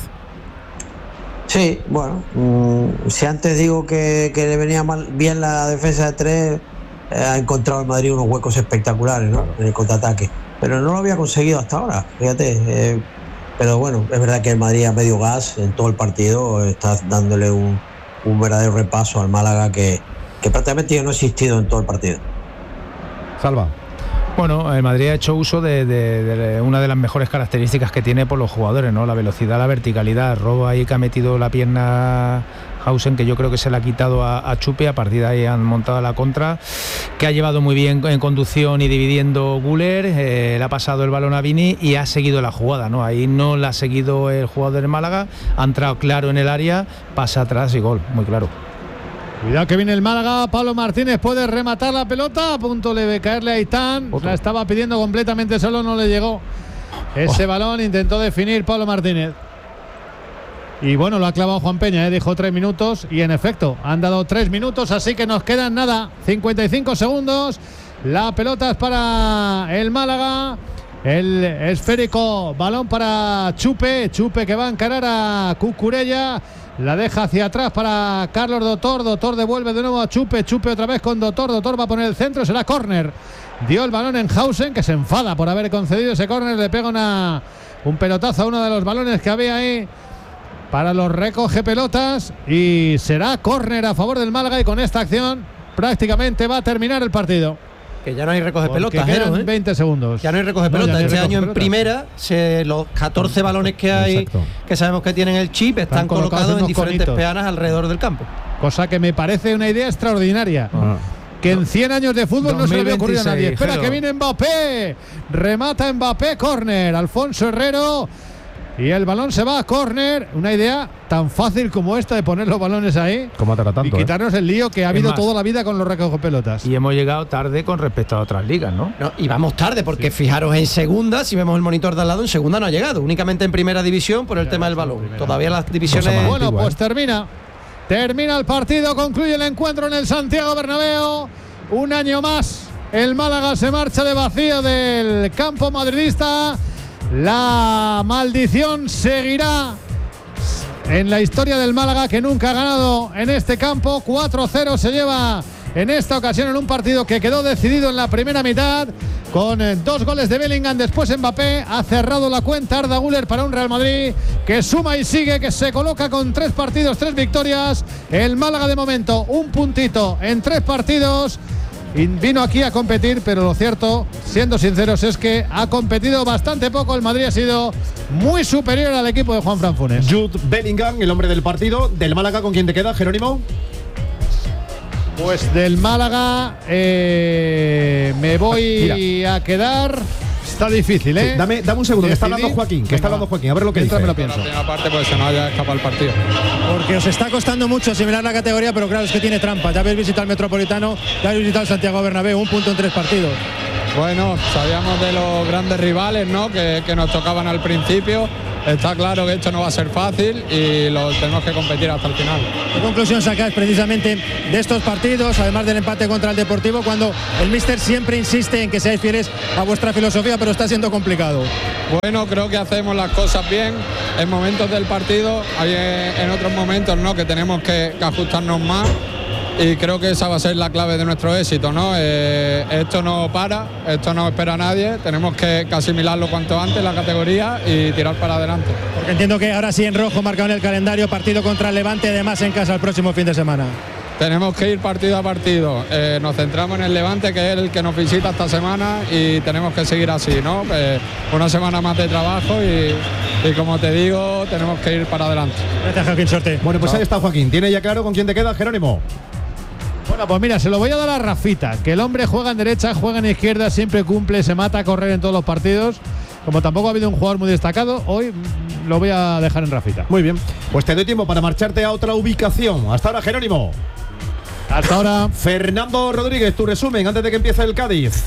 sí, bueno, mmm, si antes digo que, que le venía mal, bien la defensa de tres, eh, ha encontrado el Madrid unos huecos espectaculares, ¿no? En el contraataque, pero no lo había conseguido hasta ahora, fíjate. Eh, pero bueno, es verdad que el Madrid a medio gas en todo el partido está dándole un, un verdadero repaso al Málaga que, que prácticamente ya no ha existido en todo el partido. Salva. Bueno, el Madrid ha hecho uso de, de, de una de las mejores características que tiene por los jugadores, ¿no? La velocidad, la verticalidad. Robo ahí que ha metido la pierna Hausen, que yo creo que se la ha quitado a, a Chupe. A partir de ahí han montado la contra, que ha llevado muy bien en conducción y dividiendo Güler. Eh, le ha pasado el balón a Vini y ha seguido la jugada, ¿no? Ahí no la ha seguido el jugador del Málaga. Ha entrado claro en el área, pasa atrás y gol, muy claro. Cuidado que viene el Málaga. Pablo Martínez puede rematar la pelota. A punto de caerle a Aitán. Otro. La estaba pidiendo completamente solo, no le llegó ese oh. balón. Intentó definir Pablo Martínez. Y bueno, lo ha clavado Juan Peña, ¿eh? Dijo tres minutos. Y en efecto, han dado tres minutos. Así que nos quedan nada, cincuenta y cinco segundos. La pelota es para el Málaga. El esférico, balón para Chupe. Chupe que va a encarar a Cucurella. La deja hacia atrás para Carlos Dotor. Dotor devuelve de nuevo a Chupe. Chupe otra vez con Dotor. Dotor va a poner el centro. Será córner. Dio el balón en Hausen, que se enfada por haber concedido ese córner. Le pega una, un pelotazo a uno de los balones que había ahí para los recoge pelotas. Y será córner a favor del Málaga. Y con esta acción prácticamente va a terminar el partido. Que ya no hay recoge pelotas, quedan ¿eh? veinte segundos. Ya no hay recoge No, pelotas. ya no hay este recoge año en pelotas. primera, se, los catorce balones que hay, Exacto. que sabemos que tienen el chip, están, Están colocados colocados en unos diferentes conitos. peanas alrededor del campo. Cosa que me parece una idea extraordinaria. Ah. Que en cien años de fútbol no se le había ocurrido a nadie. Espera, Jero. que viene Mbappé. Remata Mbappé, córner. Alfonso Herrero. Y el balón se va a córner. Una idea tan fácil como esta de poner los balones ahí. ¿Cómo atará tanto? Y quitarnos el lío que ha habido más, toda la vida con los recogepelotas. Y hemos llegado tarde con respecto a otras ligas, ¿no? No, y vamos tarde, porque sí. Fijaros en segunda, si vemos el monitor de al lado, en segunda no ha llegado. Únicamente en primera división por el Ya, tema del sí, balón. primera. Todavía las divisiones. Cosa más Bueno, antigua, pues ¿eh? termina. Termina el partido, concluye el encuentro en el Santiago Bernabéu. Un año más, el Málaga se marcha de vacío del campo madridista. La maldición seguirá en la historia del Málaga, que nunca ha ganado en este campo. cuatro cero se lleva en esta ocasión en un partido que quedó decidido en la primera mitad, con eh, dos goles de Bellingham, después Mbappé. Ha cerrado la cuenta Arda Güler para un Real Madrid que suma y sigue, que se coloca con tres partidos, tres victorias. El Málaga de momento un puntito en tres partidos. Y vino aquí a competir, pero lo cierto, siendo sinceros, es que ha competido bastante poco. El Madrid ha sido muy superior al equipo de Juan Fran Funes. Jude Bellingham, el hombre del partido. Del Málaga, ¿con quién te queda, Jerónimo? Pues del Málaga eh, me voy Mira. a quedar. Está difícil, ¿eh? Sí, dame, dame un segundo, que está hablando Joaquín, que Venga, está hablando Joaquín, a ver lo que dice. Me lo pienso. La primera parte pues se nos haya escapado el partido. Porque os está costando mucho asimilar la categoría, pero claro, es que tiene trampa. Ya habéis visitado el Metropolitano, ya habéis visitado el Santiago Bernabéu, un punto en tres partidos. Bueno, sabíamos de los grandes rivales, ¿no? que, que nos tocaban al principio. Está claro que esto no va a ser fácil y lo tenemos que competir hasta el final. ¿Qué conclusión sacáis precisamente de estos partidos, además del empate contra el Deportivo, cuando el míster siempre insiste en que seáis fieles a vuestra filosofía, pero está siendo complicado? Bueno, creo que hacemos las cosas bien en momentos del partido, hay en otros momentos, ¿no? que tenemos que, que ajustarnos más. Y creo que esa va a ser la clave de nuestro éxito, ¿no? Eh, esto no para, esto no espera a nadie, tenemos que, que asimilarlo cuanto antes la categoría y tirar para adelante. Porque entiendo que ahora sí en rojo marcado en el calendario, partido contra el Levante, además en casa el próximo fin de semana. Tenemos que ir partido a partido, eh, nos centramos en el Levante, que es el que nos visita esta semana y tenemos que seguir así, ¿no? Eh, una semana más de trabajo y, y como te digo, tenemos que ir para adelante. Gracias, Joaquín, suerte. Bueno, pues ahí está Joaquín, ¿tiene ya claro con quién te queda, Jerónimo? Bueno, pues mira, se lo voy a dar a Rafita, que el hombre juega en derecha, juega en izquierda, siempre cumple, se mata a correr en todos los partidos. Como tampoco ha habido un jugador muy destacado, hoy lo voy a dejar en Rafita. Muy bien, pues te doy tiempo para marcharte a otra ubicación. Hasta ahora, Jerónimo. Hasta ahora. Fernando Rodríguez, tu resumen antes de que empiece el Cádiz.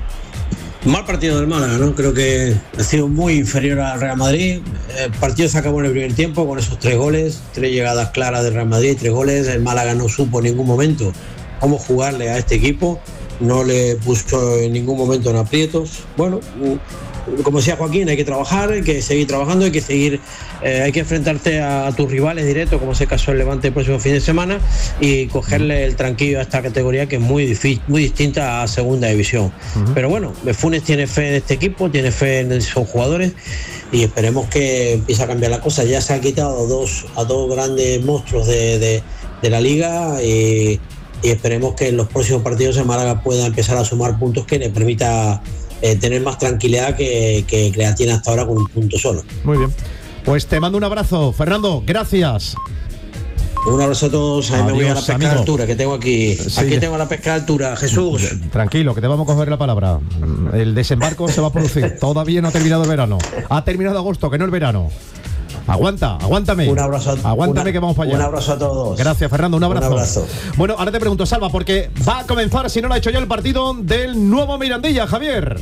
Mal partido del Málaga, ¿no? Creo que ha sido muy inferior al Real Madrid. El partido se acabó en el primer tiempo con esos tres goles, tres llegadas claras del Real Madrid, tres goles. El Málaga no supo en ningún momento cómo jugarle a este equipo, no le puso en ningún momento en aprietos. Bueno, como decía Joaquín, hay que trabajar, hay que seguir trabajando, hay que seguir, eh, hay que enfrentarte a, a tus rivales directos, como es el caso del Levante el próximo fin de semana, y cogerle el tranquillo a esta categoría que es muy difícil, muy distinta a segunda división. Uh-huh. Pero bueno, Funes tiene fe en este equipo, tiene fe en esos jugadores y esperemos que empiece a cambiar la cosa. Ya se han quitado dos, a dos grandes monstruos de, de, de la liga y, y esperemos que en los próximos partidos el Málaga pueda empezar a sumar puntos que le permita Eh, tener más tranquilidad que, que, que la tiene hasta ahora con un punto solo. Muy bien, pues te mando un abrazo, Fernando, gracias. Un abrazo a todos. Ahí me voy a la pesca amigo. de altura que tengo aquí. Sí. Aquí tengo la pesca de altura, Jesús. Tranquilo, que te vamos a coger la palabra. El desembarco se va a producir. Todavía no ha terminado el verano. Ha terminado agosto, que no el verano. Aguanta, aguántame. Un abrazo a, Aguántame una, que vamos para allá. Un abrazo a todos. Gracias, Fernando, un abrazo. Un abrazo. Bueno, ahora te pregunto, Salva, porque va a comenzar, si no lo ha hecho ya, el partido del nuevo Mirandilla, Javier.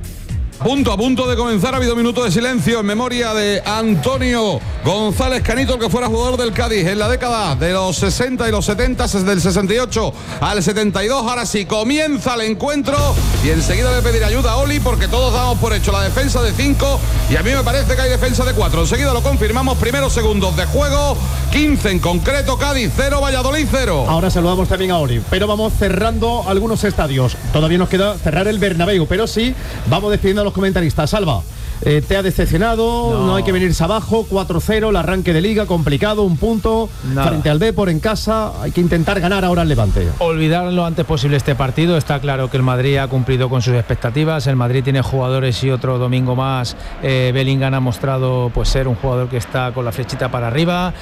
Punto a punto de comenzar, ha habido minuto de silencio en memoria de Antonio González Canito, el que fuera jugador del Cádiz en la década de los sesenta y los setenta, desde el sesenta y ocho al setenta y dos. Ahora sí, comienza el encuentro y enseguida le pediré ayuda a Oli, porque todos damos por hecho la defensa de cinco y a mí me parece que hay defensa de cuatro. Enseguida lo confirmamos, primeros segundos de juego, quince en concreto, Cádiz cero, Valladolid cero. Ahora saludamos también a Oli, pero vamos cerrando algunos estadios. Todavía nos queda cerrar el Bernabéu, pero sí, vamos despidiendo a los comentaristas. Salva, eh, ¿te ha decepcionado? No. no hay que venirse abajo, cuatro cero, el arranque de liga, complicado, un punto Nada. frente al Depor en casa, hay que intentar ganar ahora el Levante. Olvidar lo antes posible este partido, está claro que el Madrid ha cumplido con sus expectativas, el Madrid tiene jugadores y otro domingo más, eh, Bellingham ha mostrado pues ser un jugador que está con la flechita para arriba,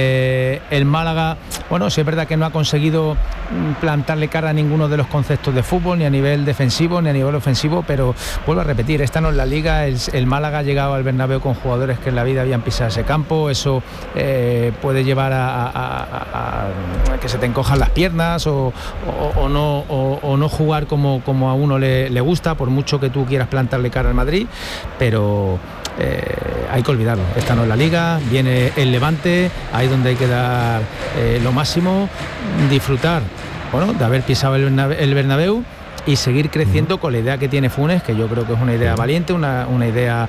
eh, el Málaga, bueno, sí es verdad que no ha conseguido plantarle cara a ninguno de los conceptos de fútbol, ni a nivel defensivo, ni a nivel ofensivo, pero vuelvo a repetir, esta no es la liga, el, el Málaga ha llegado al Bernabéu con jugadores que en la vida habían pisado ese campo, eso eh, puede llevar a, a, a, a que se te encojan las piernas o, o, o, no, o, o no jugar como, como a uno le, le gusta, por mucho que tú quieras plantarle cara al Madrid, pero eh, hay que olvidarlo, esta no es la liga, viene el Levante, ahí donde hay que dar eh, lo máximo, disfrutar, bueno, de haber pisado el Bernabéu, el Bernabéu y seguir creciendo con la idea que tiene Funes, que yo creo que es una idea valiente, una, una idea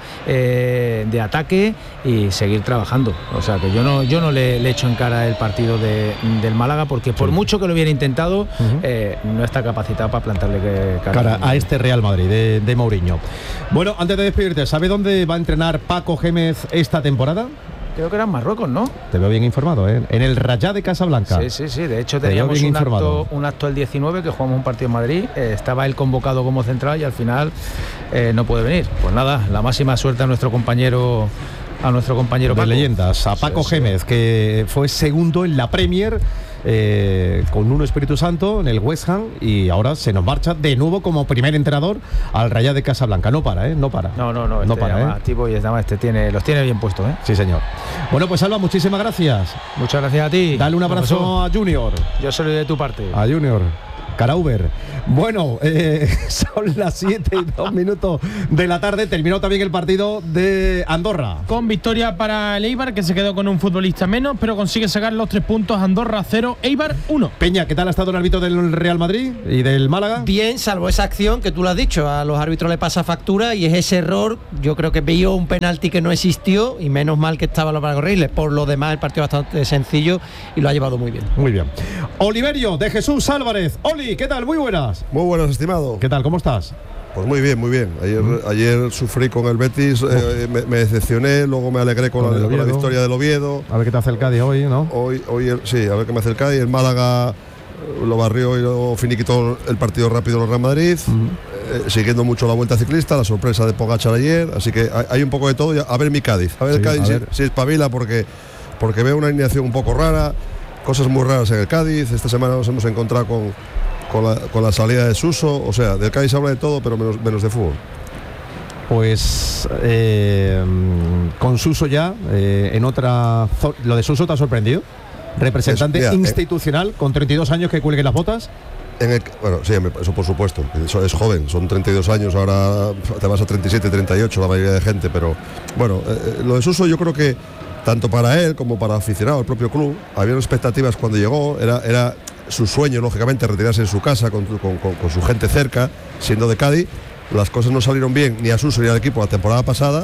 eh, de ataque, y seguir trabajando. O sea que yo no, yo no le, le echo en cara el partido de, del Málaga, porque por sí. mucho que lo hubiera intentado, uh-huh. eh, no está capacitado para plantarle que, cara, cara a este Real Madrid de, de Mourinho. Bueno, antes de despedirte, ¿sabe dónde va a entrenar Paco Gémez esta temporada? Creo que era en Marruecos, ¿no? Te veo bien informado, ¿eh? En el Rayá de Casablanca. Sí, sí, sí. De hecho, teníamos un acto, un acto el diecinueve que jugamos un partido en Madrid. Eh, estaba él convocado como central y al final eh, no puede venir. Pues nada, la máxima suerte a nuestro compañero, a nuestro compañero de Paco. leyendas, a Paco sí, Gémez, sí. que fue segundo en la Premier eh, con Nuno Espíritu Santo en el West Ham, y ahora se nos marcha de nuevo como primer entrenador al Rayo de Casablanca. No para, ¿eh? No para. No, no, no. No este para, ¿eh? activo y además este tiene, los tiene bien puestos, ¿eh? Sí, señor. Bueno, pues Alba, muchísimas gracias. Muchas gracias a ti. Dale un abrazo a Junior. Yo soy de tu parte. A Junior. Carauber. Bueno, eh, son las siete y dos minutos de la tarde. Terminó también el partido de Andorra. Con victoria para el Eibar, que se quedó con un futbolista menos, pero consigue sacar los tres puntos. Andorra cero, Eibar uno. Peña, ¿qué tal ha estado el árbitro del Real Madrid y del Málaga? Bien, salvo esa acción que tú lo has dicho. A los árbitros le pasa factura y es ese error. Yo creo que vio un penalti que no existió y menos mal que estaba lo para corregirle. Por lo demás, el partido bastante sencillo y lo ha llevado muy bien. Muy bien. Oliverio de Jesús Álvarez. Oli, ¿qué tal? Muy buenas. Muy buenas, estimado. ¿Qué tal? ¿Cómo estás? Pues muy bien, muy bien. Ayer, mm. ayer sufrí con el Betis, eh, me, me decepcioné, luego me alegré con, con, la, con la victoria del Oviedo. A ver qué te hace el Cádiz hoy, ¿no? Hoy, hoy el, sí, a ver qué me hace el Cádiz. El Málaga lo barrió y lo finiquitó el partido rápido del Real Madrid, mm. eh, siguiendo mucho la Vuelta Ciclista, la sorpresa de Pogačar ayer. Así que hay, hay un poco de todo. A ver mi Cádiz, a ver sí, el Cádiz ver. Si, si espabila, porque, porque veo una alineación un poco rara, cosas muy raras en el Cádiz. Esta semana nos hemos encontrado con Con la, con la salida de Suso, o sea, del Cádiz se habla de todo, pero menos, menos de fútbol. Pues eh, con Suso ya, eh, en otra... ¿Lo de Suso te ha sorprendido? Representante es, mira, institucional, eh, con treinta y dos años, que cuelgue las botas. En el, bueno, sí, eso por supuesto, eso es joven, son treinta y dos años, ahora te vas a treinta y siete, treinta y ocho la mayoría de gente, pero bueno, eh, lo de Suso yo creo que tanto para él como para aficionado al propio club, había expectativas cuando llegó, era... era su sueño, lógicamente, retirarse en su casa con, con, con, con su gente cerca, siendo de Cádiz. Las cosas no salieron bien ni a Suso ni al equipo la temporada pasada,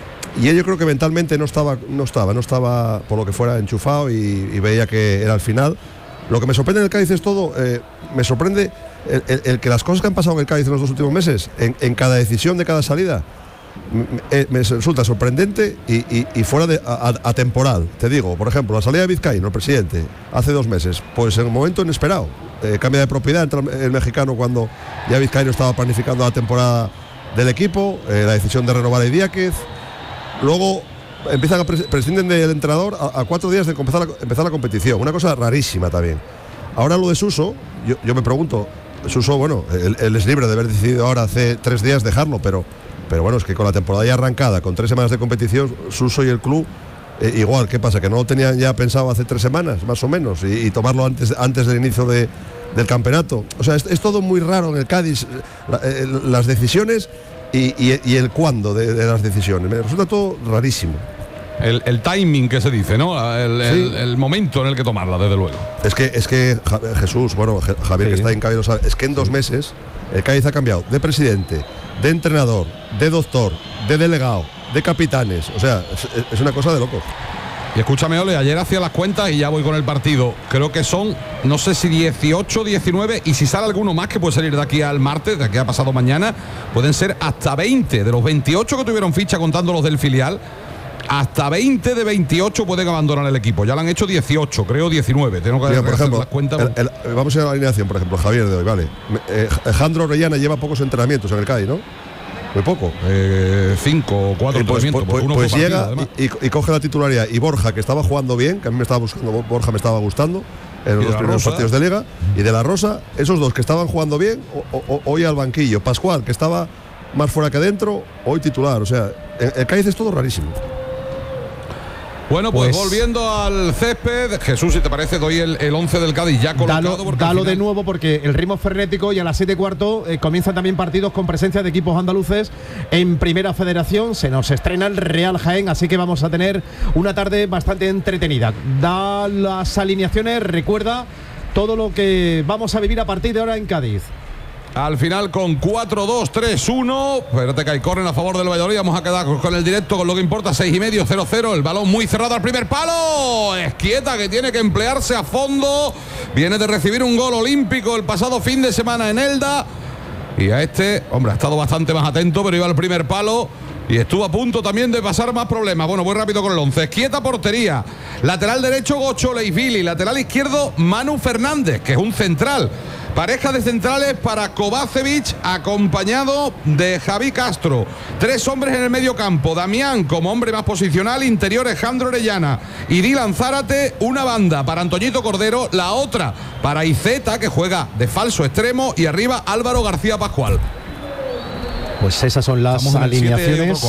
y él yo creo que mentalmente no estaba, no estaba, no estaba por lo que fuera enchufado, y, y veía que era el final. Lo que me sorprende en el Cádiz es todo, eh, me sorprende el, el, el que las cosas que han pasado en el Cádiz en los dos últimos meses, en, en cada decisión de cada salida, me, me resulta sorprendente y, y, y fuera de atemporal. Te digo, por ejemplo, la salida de Vizcaíno, el presidente, hace dos meses, pues en un momento inesperado, eh, cambia de propiedad, entra el mexicano cuando ya Vizcaíno estaba planificando la temporada del equipo, eh, la decisión de renovar a Idiáquez, luego empiezan a pres prescinden del entrenador a, a cuatro días de empezar la, empezar la competición, una cosa rarísima también. Ahora lo de Suso, yo, yo me pregunto, Suso, bueno, él, él es libre de haber decidido ahora hace tres días dejarlo, pero Pero bueno, es que con la temporada ya arrancada, con tres semanas de competición, Suso y el club, eh, igual, ¿qué pasa? Que no lo tenían ya pensado hace tres semanas, más o menos, y, y tomarlo antes, antes del inicio de, del campeonato. O sea, es, es todo muy raro en el Cádiz, la, eh, las decisiones y, y, y el cuándo de, de las decisiones. Me resulta todo rarísimo. El, el timing que se dice, ¿no? El, sí. el, el momento en el que tomarla, desde luego. Es que, es que Jesús, bueno, Javier, sí, que está en Cádiz lo sabe, es que en dos meses el Cádiz ha cambiado de presidente, de entrenador, de doctor, de delegado, de capitanes. O sea, es, es una cosa de locos. Y escúchame, Ole, ayer hacía las cuentas y ya voy con el partido. Creo que son, no sé si dieciocho, diecinueve, y si sale alguno más que puede salir de aquí al martes, de aquí a pasado mañana, pueden ser hasta veinte. De los veintiocho que tuvieron ficha contando los del filial, hasta veinte de veintiocho pueden abandonar el equipo. Ya lo han hecho dieciocho, creo diecinueve. Tengo que Mira, por ejemplo, las cuentas. El, el, vamos a ir a la alineación, por ejemplo, Javier de hoy, vale. Eh, Jandro Orellana lleva pocos entrenamientos en el Cádiz, ¿no? Muy poco. Eh, cinco o cuatro pues, entrenamientos. Pues, pues, pues llega y, y, y coge la titularidad. Y Borja, que estaba jugando bien, que a mí me estaba buscando, Borja me estaba gustando en los dos primeros Rosa. partidos de Liga, y de la Rosa, esos dos que estaban jugando bien, o, o, hoy al banquillo. Pascual, que estaba más fuera que dentro, hoy titular. O sea, el, el Cádiz es todo rarísimo. Bueno, pues, pues volviendo al césped, Jesús, si te parece, doy el, el once del Cádiz ya colocado. Dalo, dalo final... de nuevo, porque el ritmo es frenético, y a las siete y cuarto eh, comienzan también partidos con presencia de equipos andaluces en Primera Federación. Se nos estrena el Real Jaén, así que vamos a tener una tarde bastante entretenida. Da las alineaciones, recuerda todo lo que vamos a vivir a partir de ahora en Cádiz. Al final con cuatro dos tres uno. Espérate que hay córner a favor del Valladolid. Vamos a quedar con el directo, con lo que importa. Seis y medio, cero cero. El balón muy cerrado al primer palo. Esquieta, que tiene que emplearse a fondo. Viene de recibir un gol olímpico el pasado fin de semana en Elda. Y a este, hombre, ha estado bastante más atento, pero iba al primer palo y estuvo a punto también de pasar más problemas. Bueno, voy rápido con el once. Esquieta, portería. Lateral derecho, Gocho Leifili. Lateral izquierdo, Manu Fernández, que es un central. Pareja de centrales para Kovacevic, acompañado de Javi Castro. Tres hombres en el medio campo. Damián como hombre más posicional, interior Alejandro Orellana y Dylan Zárate. Una banda para Antoñito Cordero, la otra para Iceta, que juega de falso extremo, y arriba Álvaro García Pascual. Pues esas son las alineaciones.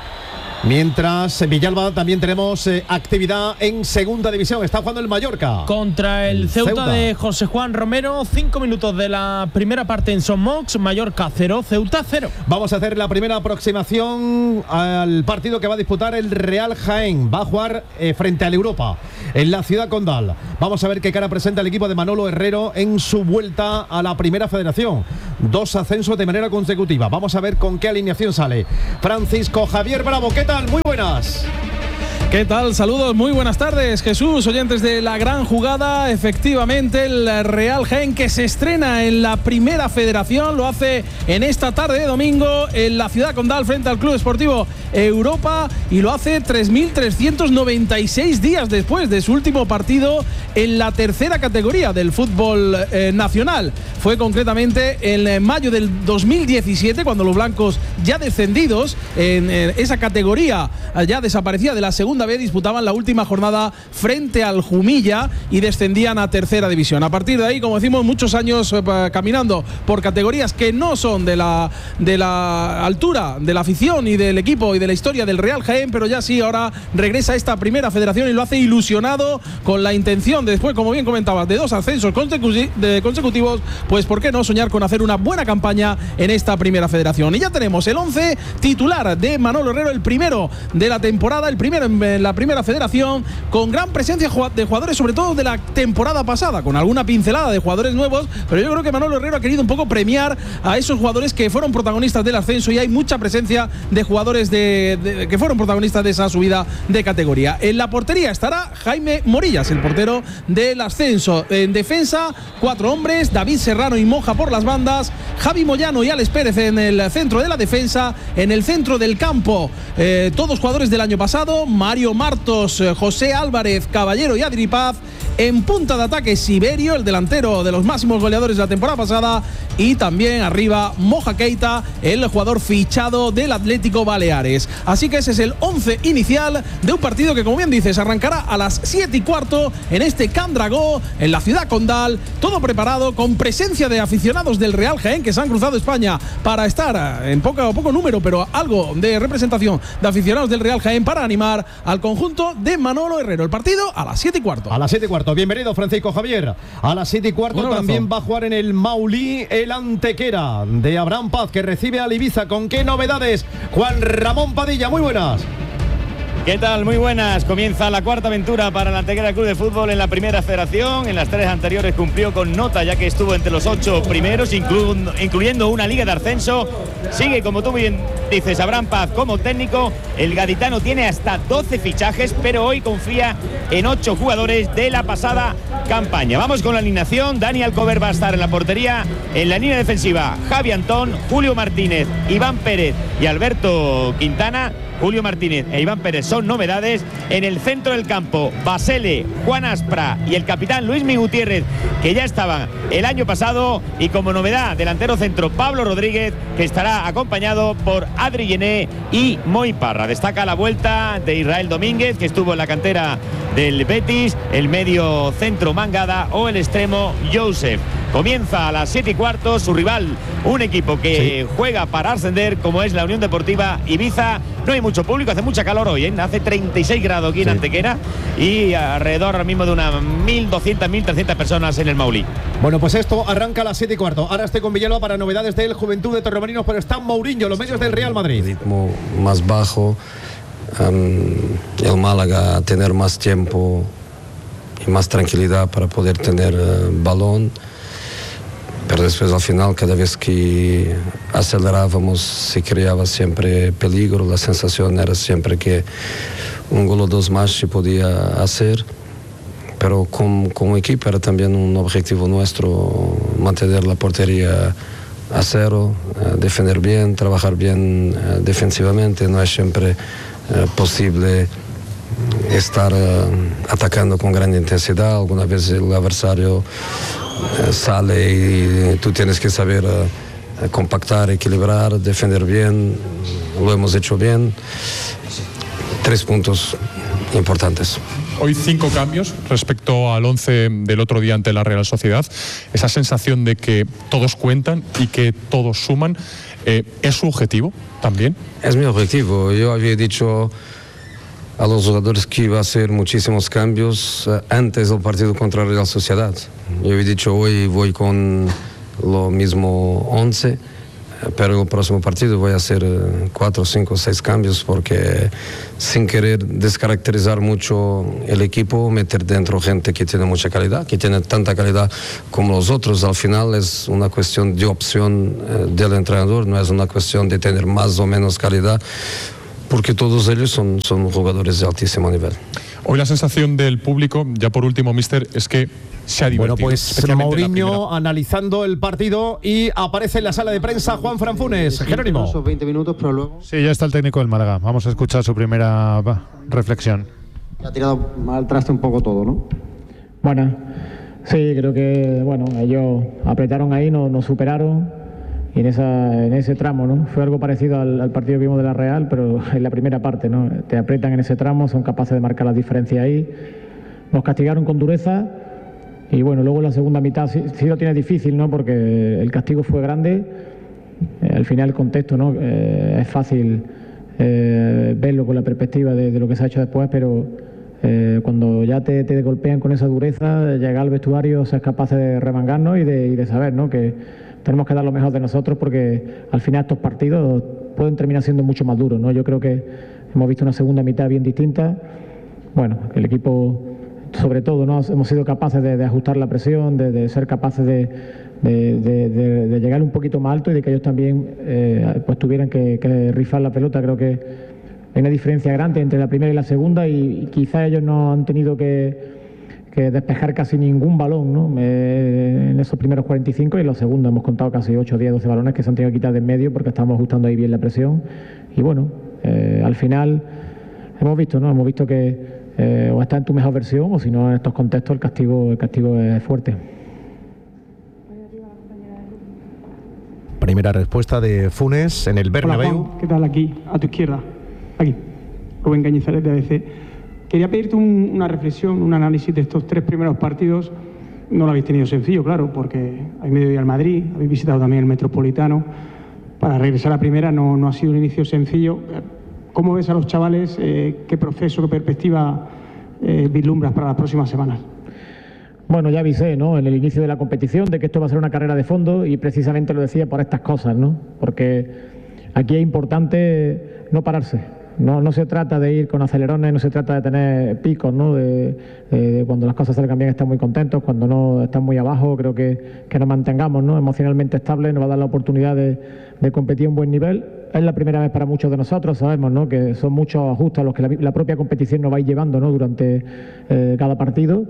Mientras en Villalba también tenemos eh, actividad en segunda división. Está jugando el Mallorca contra el, el Ceuta, Ceuta de José Juan Romero. Cinco minutos de la primera parte en Son Mox. Mallorca cero, Ceuta cero. Vamos a hacer la primera aproximación al partido que va a disputar el Real Jaén. Va a jugar eh, frente al Europa en la Ciudad Condal. Vamos a ver qué cara presenta el equipo de Manolo Herrero en su vuelta a la Primera Federación. Dos ascensos de manera consecutiva. Vamos a ver con qué alineación sale Francisco Javier Bravo. ¿Qué tal? Muy buenas. ¿Qué tal? Saludos, muy buenas tardes, Jesús, oyentes de La Gran Jugada. Efectivamente, el Real Jaén, que se estrena en la Primera Federación, lo hace en esta tarde de domingo en la Ciudad Condal frente al Club Esportivo Europa, y lo hace tres mil trescientos noventa y seis días después de su último partido en la tercera categoría del fútbol eh, nacional. Fue concretamente en mayo del dos mil diecisiete, cuando los blancos, ya descendidos en, en esa categoría, ya desaparecida de la segunda vez, disputaban la última jornada frente al Jumilla y descendían a tercera división. A partir de ahí, como decimos, muchos años eh, caminando por categorías que no son de la, de la altura de la afición y del equipo y de la historia del Real Jaén, pero ya sí, ahora regresa a esta Primera Federación y lo hace ilusionado, con la intención de, después, como bien comentabas, de dos ascensos consecutivos, pues por qué no soñar con hacer una buena campaña en esta Primera Federación. Y ya tenemos el once titular de Manolo Herrero, el primero de la temporada, el primero en la Primera Federación, con gran presencia de jugadores, sobre todo de la temporada pasada, con alguna pincelada de jugadores nuevos, pero yo creo que Manolo Herrero ha querido un poco premiar a esos jugadores que fueron protagonistas del ascenso, y hay mucha presencia de jugadores de, de, que fueron protagonistas de esa subida de categoría. En la portería estará Jaime Morillas, el portero del ascenso. En defensa, cuatro hombres: David Serrano y Moja por las bandas, Javi Moyano y Alex Pérez en el centro de la defensa. En el centro del campo, eh, todos jugadores del año pasado: Mario Martos, eh, José Álvarez, Caballero y Adri Paz. En punta de ataque, Siberio, el delantero de los máximos goleadores de la temporada pasada, y también arriba Moja Keita, el jugador fichado del Atlético Baleares. Así que ese es el once inicial de un partido que, como bien dices, arrancará a las siete y cuarto en este Can Dragó, en la Ciudad Condal. Todo preparado, con presencia de aficionados del Real Jaén, que se han cruzado España para estar en poco, poco número, pero algo de representación de aficionados del Real Jaén para animar al conjunto de Manolo Herrero. El partido a las siete y cuarto. A las siete y cuarto. Bienvenido, Francisco Javier. A las siete y cuarto también va a jugar en el Maulí el Antequera de Abraham Paz, que recibe al Ibiza. ¿Con qué novedades? Juan Ramón Padilla, muy buenas. ¿Qué tal? Muy buenas. Comienza la cuarta aventura para el Antequera Club de Fútbol en la Primera Federación. En las tres anteriores cumplió con nota, ya que estuvo entre los ocho primeros, inclu incluyendo una liga de ascenso. Sigue, como tú bien dices, Abraham Paz como técnico. El gaditano tiene hasta doce fichajes, pero hoy confía en ocho jugadores de la pasada campaña. Vamos con la alineación. Dani Alcover va a estar en la portería. En la línea defensiva, Javi Antón, Julio Martínez, Iván Pérez y Alberto Quintana. Julio Martínez e Iván Pérez son novedades. En el centro del campo, Basele, Juan Aspra y el capitán Luismi Gutiérrez, que ya estaban el año pasado. Y como novedad, delantero centro, Pablo Rodríguez, que estará acompañado por Adri Llené y Moy Parra. Destaca la vuelta de Israel Domínguez, que estuvo en la cantera del Betis, el medio centro Mangada o el extremo Joseph. Comienza a las siete y cuarto, su rival, un equipo que sí. juega para ascender, como es la Unión Deportiva Ibiza. No hay mucho público, hace mucha calor hoy, ¿eh? Hace treinta y seis grados aquí sí. en Antequera, y alrededor ahora mismo de unas mil doscientas, mil trescientas personas en el Maulí. Bueno, pues esto arranca a las siete y cuarto. Ahora estoy con Villalba para novedades del Juventud de Torremolinos, pero está Mourinho, los medios del Real Madrid. Ritmo más bajo, um, el Málaga tener más tiempo y más tranquilidad para poder tener uh, balón. Pero después al final, cada vez que acelerábamos, se creaba siempre peligro. La sensación era siempre que un gol o dos más se podía hacer. Pero como, como equipo era también un objetivo nuestro mantener la portería a cero, eh, defender bien, trabajar bien eh, defensivamente. No es siempre eh, posible estar uh, atacando con gran intensidad. Alguna vez el adversario eh, sale y tú tienes que saber eh, compactar, equilibrar, defender bien. Lo hemos hecho bien. Tres puntos importantes. Hoy cinco cambios respecto al once del otro día ante la Real Sociedad. Esa sensación de que todos cuentan y que todos suman, eh, ¿es su objetivo también? Es mi objetivo. Yo había dicho a los jugadores que iba a hacer muchísimos cambios eh, antes del partido contra la Real Sociedad. Yo había dicho hoy voy con lo mismo once. Pero en el próximo partido voy a hacer cuatro, cinco, seis cambios porque sin querer descaracterizar mucho el equipo, meter dentro gente que tiene mucha calidad, que tiene tanta calidad como los otros. Al final es una cuestión de opción eh, del entrenador, no es una cuestión de tener más o menos calidad, porque todos ellos son, son jugadores de altísimo nivel. Hoy la sensación del público, ya por último, mister, es que se ha divertido. Bueno, pues Mourinho analizando el partido y aparece en la sala de prensa Juan Fran Funes. Jerónimo. Esos veinte minutos, pero luego... Sí, ya está el técnico del Málaga. Vamos a escuchar su primera va, reflexión. Ha tirado mal traste un poco todo, ¿no? Bueno, sí, creo que bueno, ellos apretaron ahí, nos, nos superaron y en, esa, en ese tramo, ¿no? Fue algo parecido al, al partido que vimos de la Real, pero en la primera parte, ¿no? Te aprietan en ese tramo, son capaces de marcar las diferencias ahí. Nos castigaron con dureza. Y bueno, luego en la segunda mitad sí, sí lo tiene difícil, ¿no? Porque el castigo fue grande. Eh, al final el contexto, ¿no? Eh, es fácil eh, verlo con la perspectiva de, de lo que se ha hecho después, pero eh, cuando ya te, te golpean con esa dureza, llegar al vestuario, ser capaz de remangarnos y de, y de saber, ¿no? Que tenemos que dar lo mejor de nosotros porque al final estos partidos pueden terminar siendo mucho más duros, ¿no? Yo creo que hemos visto una segunda mitad bien distinta. Bueno, el equipo... Sobre todo, ¿no? Hemos sido capaces de, de ajustar la presión, de, de ser capaces de, de, de, de, de llegar un poquito más alto y de que ellos también eh, pues tuvieran que, que rifar la pelota. Creo que hay una diferencia grande entre la primera y la segunda y, y quizás ellos no han tenido que, que despejar casi ningún balón, ¿no? Eh, en esos primeros cuarenta y cinco y en los segundos hemos contado casi ocho, diez, doce balones que se han tenido que quitar de en medio porque estamos ajustando ahí bien la presión. Y bueno, eh, al final hemos visto, ¿no? Hemos visto que Eh, o está en tu mejor versión o si no en estos contextos el castigo, el castigo es fuerte. Primera respuesta de Funes en el Bernabéu. Hola, Juan, ¿qué tal? Aquí, a tu izquierda. Aquí, Rubén Cañizares de A B C. Quería pedirte un, una reflexión, un análisis de estos tres primeros partidos. No lo habéis tenido sencillo, claro, porque habéis ido al Madrid, habéis visitado también el Metropolitano. Para regresar a primera no, no ha sido un inicio sencillo. ¿Cómo ves a los chavales? Eh, ¿Qué proceso, qué perspectiva eh, vislumbras para las próximas semanas? Bueno, ya avisé, ¿no? En el inicio de la competición de que esto va a ser una carrera de fondo y precisamente lo decía por estas cosas, ¿no? Porque aquí es importante no pararse. No, no se trata de ir con acelerones, no se trata de tener picos, ¿no? De, de cuando las cosas salgan bien estar muy contentos, cuando no están muy abajo, creo que, que nos mantengamos, ¿no? Emocionalmente estables, nos va a dar la oportunidad de, de competir a un buen nivel. Es la primera vez para muchos de nosotros, sabemos, ¿no? Que son muchos ajustes a los que la, la propia competición nos va a ir llevando, ¿no? Durante eh, cada partido.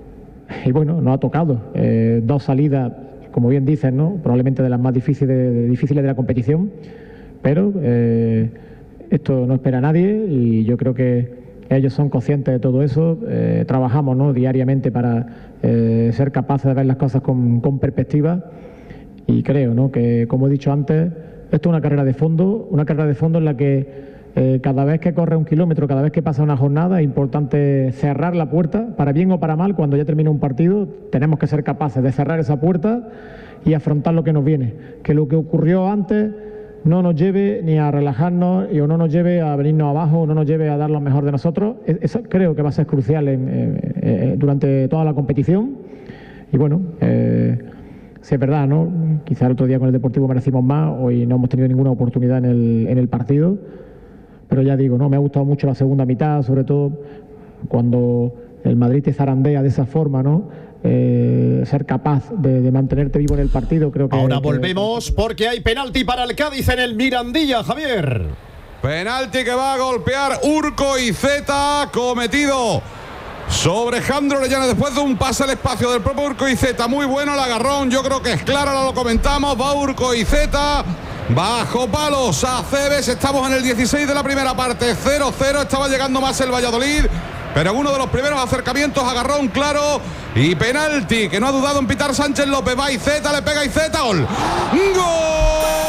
Y bueno, nos ha tocado eh, dos salidas, como bien dices, ¿no? Probablemente de las más difíciles de, de, difíciles de la competición, pero eh, esto no espera a nadie y yo creo que ellos son conscientes de todo eso. Eh, trabajamos, ¿no? Diariamente para eh, ser capaces de ver las cosas con, con perspectiva y creo, ¿no? Que, como he dicho antes, esto es una carrera de fondo, una carrera de fondo en la que eh, cada vez que corre un kilómetro, cada vez que pasa una jornada, es importante cerrar la puerta, para bien o para mal. Cuando ya termina un partido, tenemos que ser capaces de cerrar esa puerta y afrontar lo que nos viene. Que lo que ocurrió antes no nos lleve ni a relajarnos y o no nos lleve a venirnos abajo o no nos lleve a dar lo mejor de nosotros. Eso creo que va a ser crucial en, eh, eh, durante toda la competición. Y bueno, eh, sí es verdad, ¿no? Quizá el otro día con el Deportivo merecimos más, hoy no hemos tenido ninguna oportunidad en el, en el partido, pero ya digo, ¿no? Me ha gustado mucho la segunda mitad, sobre todo cuando el Madrid te zarandea de esa forma, ¿no? Eh, ser capaz de, de mantenerte vivo en el partido, creo que... Ahora que, volvemos porque hay penalti para el Cádiz en el Mirandilla, Javier. Penalti que va a golpear Urco y Zeta, cometido sobre Jandro Orellana después de un pase al espacio del propio Urco y Zeta. Muy bueno el agarrón, yo creo que es claro, ahora lo comentamos. Va Urco y Zeta, bajo palos a Cebes. Estamos en el dieciséis de la primera parte, cero cero. Estaba llegando más el Valladolid, pero en uno de los primeros acercamientos agarró un claro y penalti que no ha dudado en pitar Sánchez López. Va Iceta, le pega Iceta, gol. ¡Gol!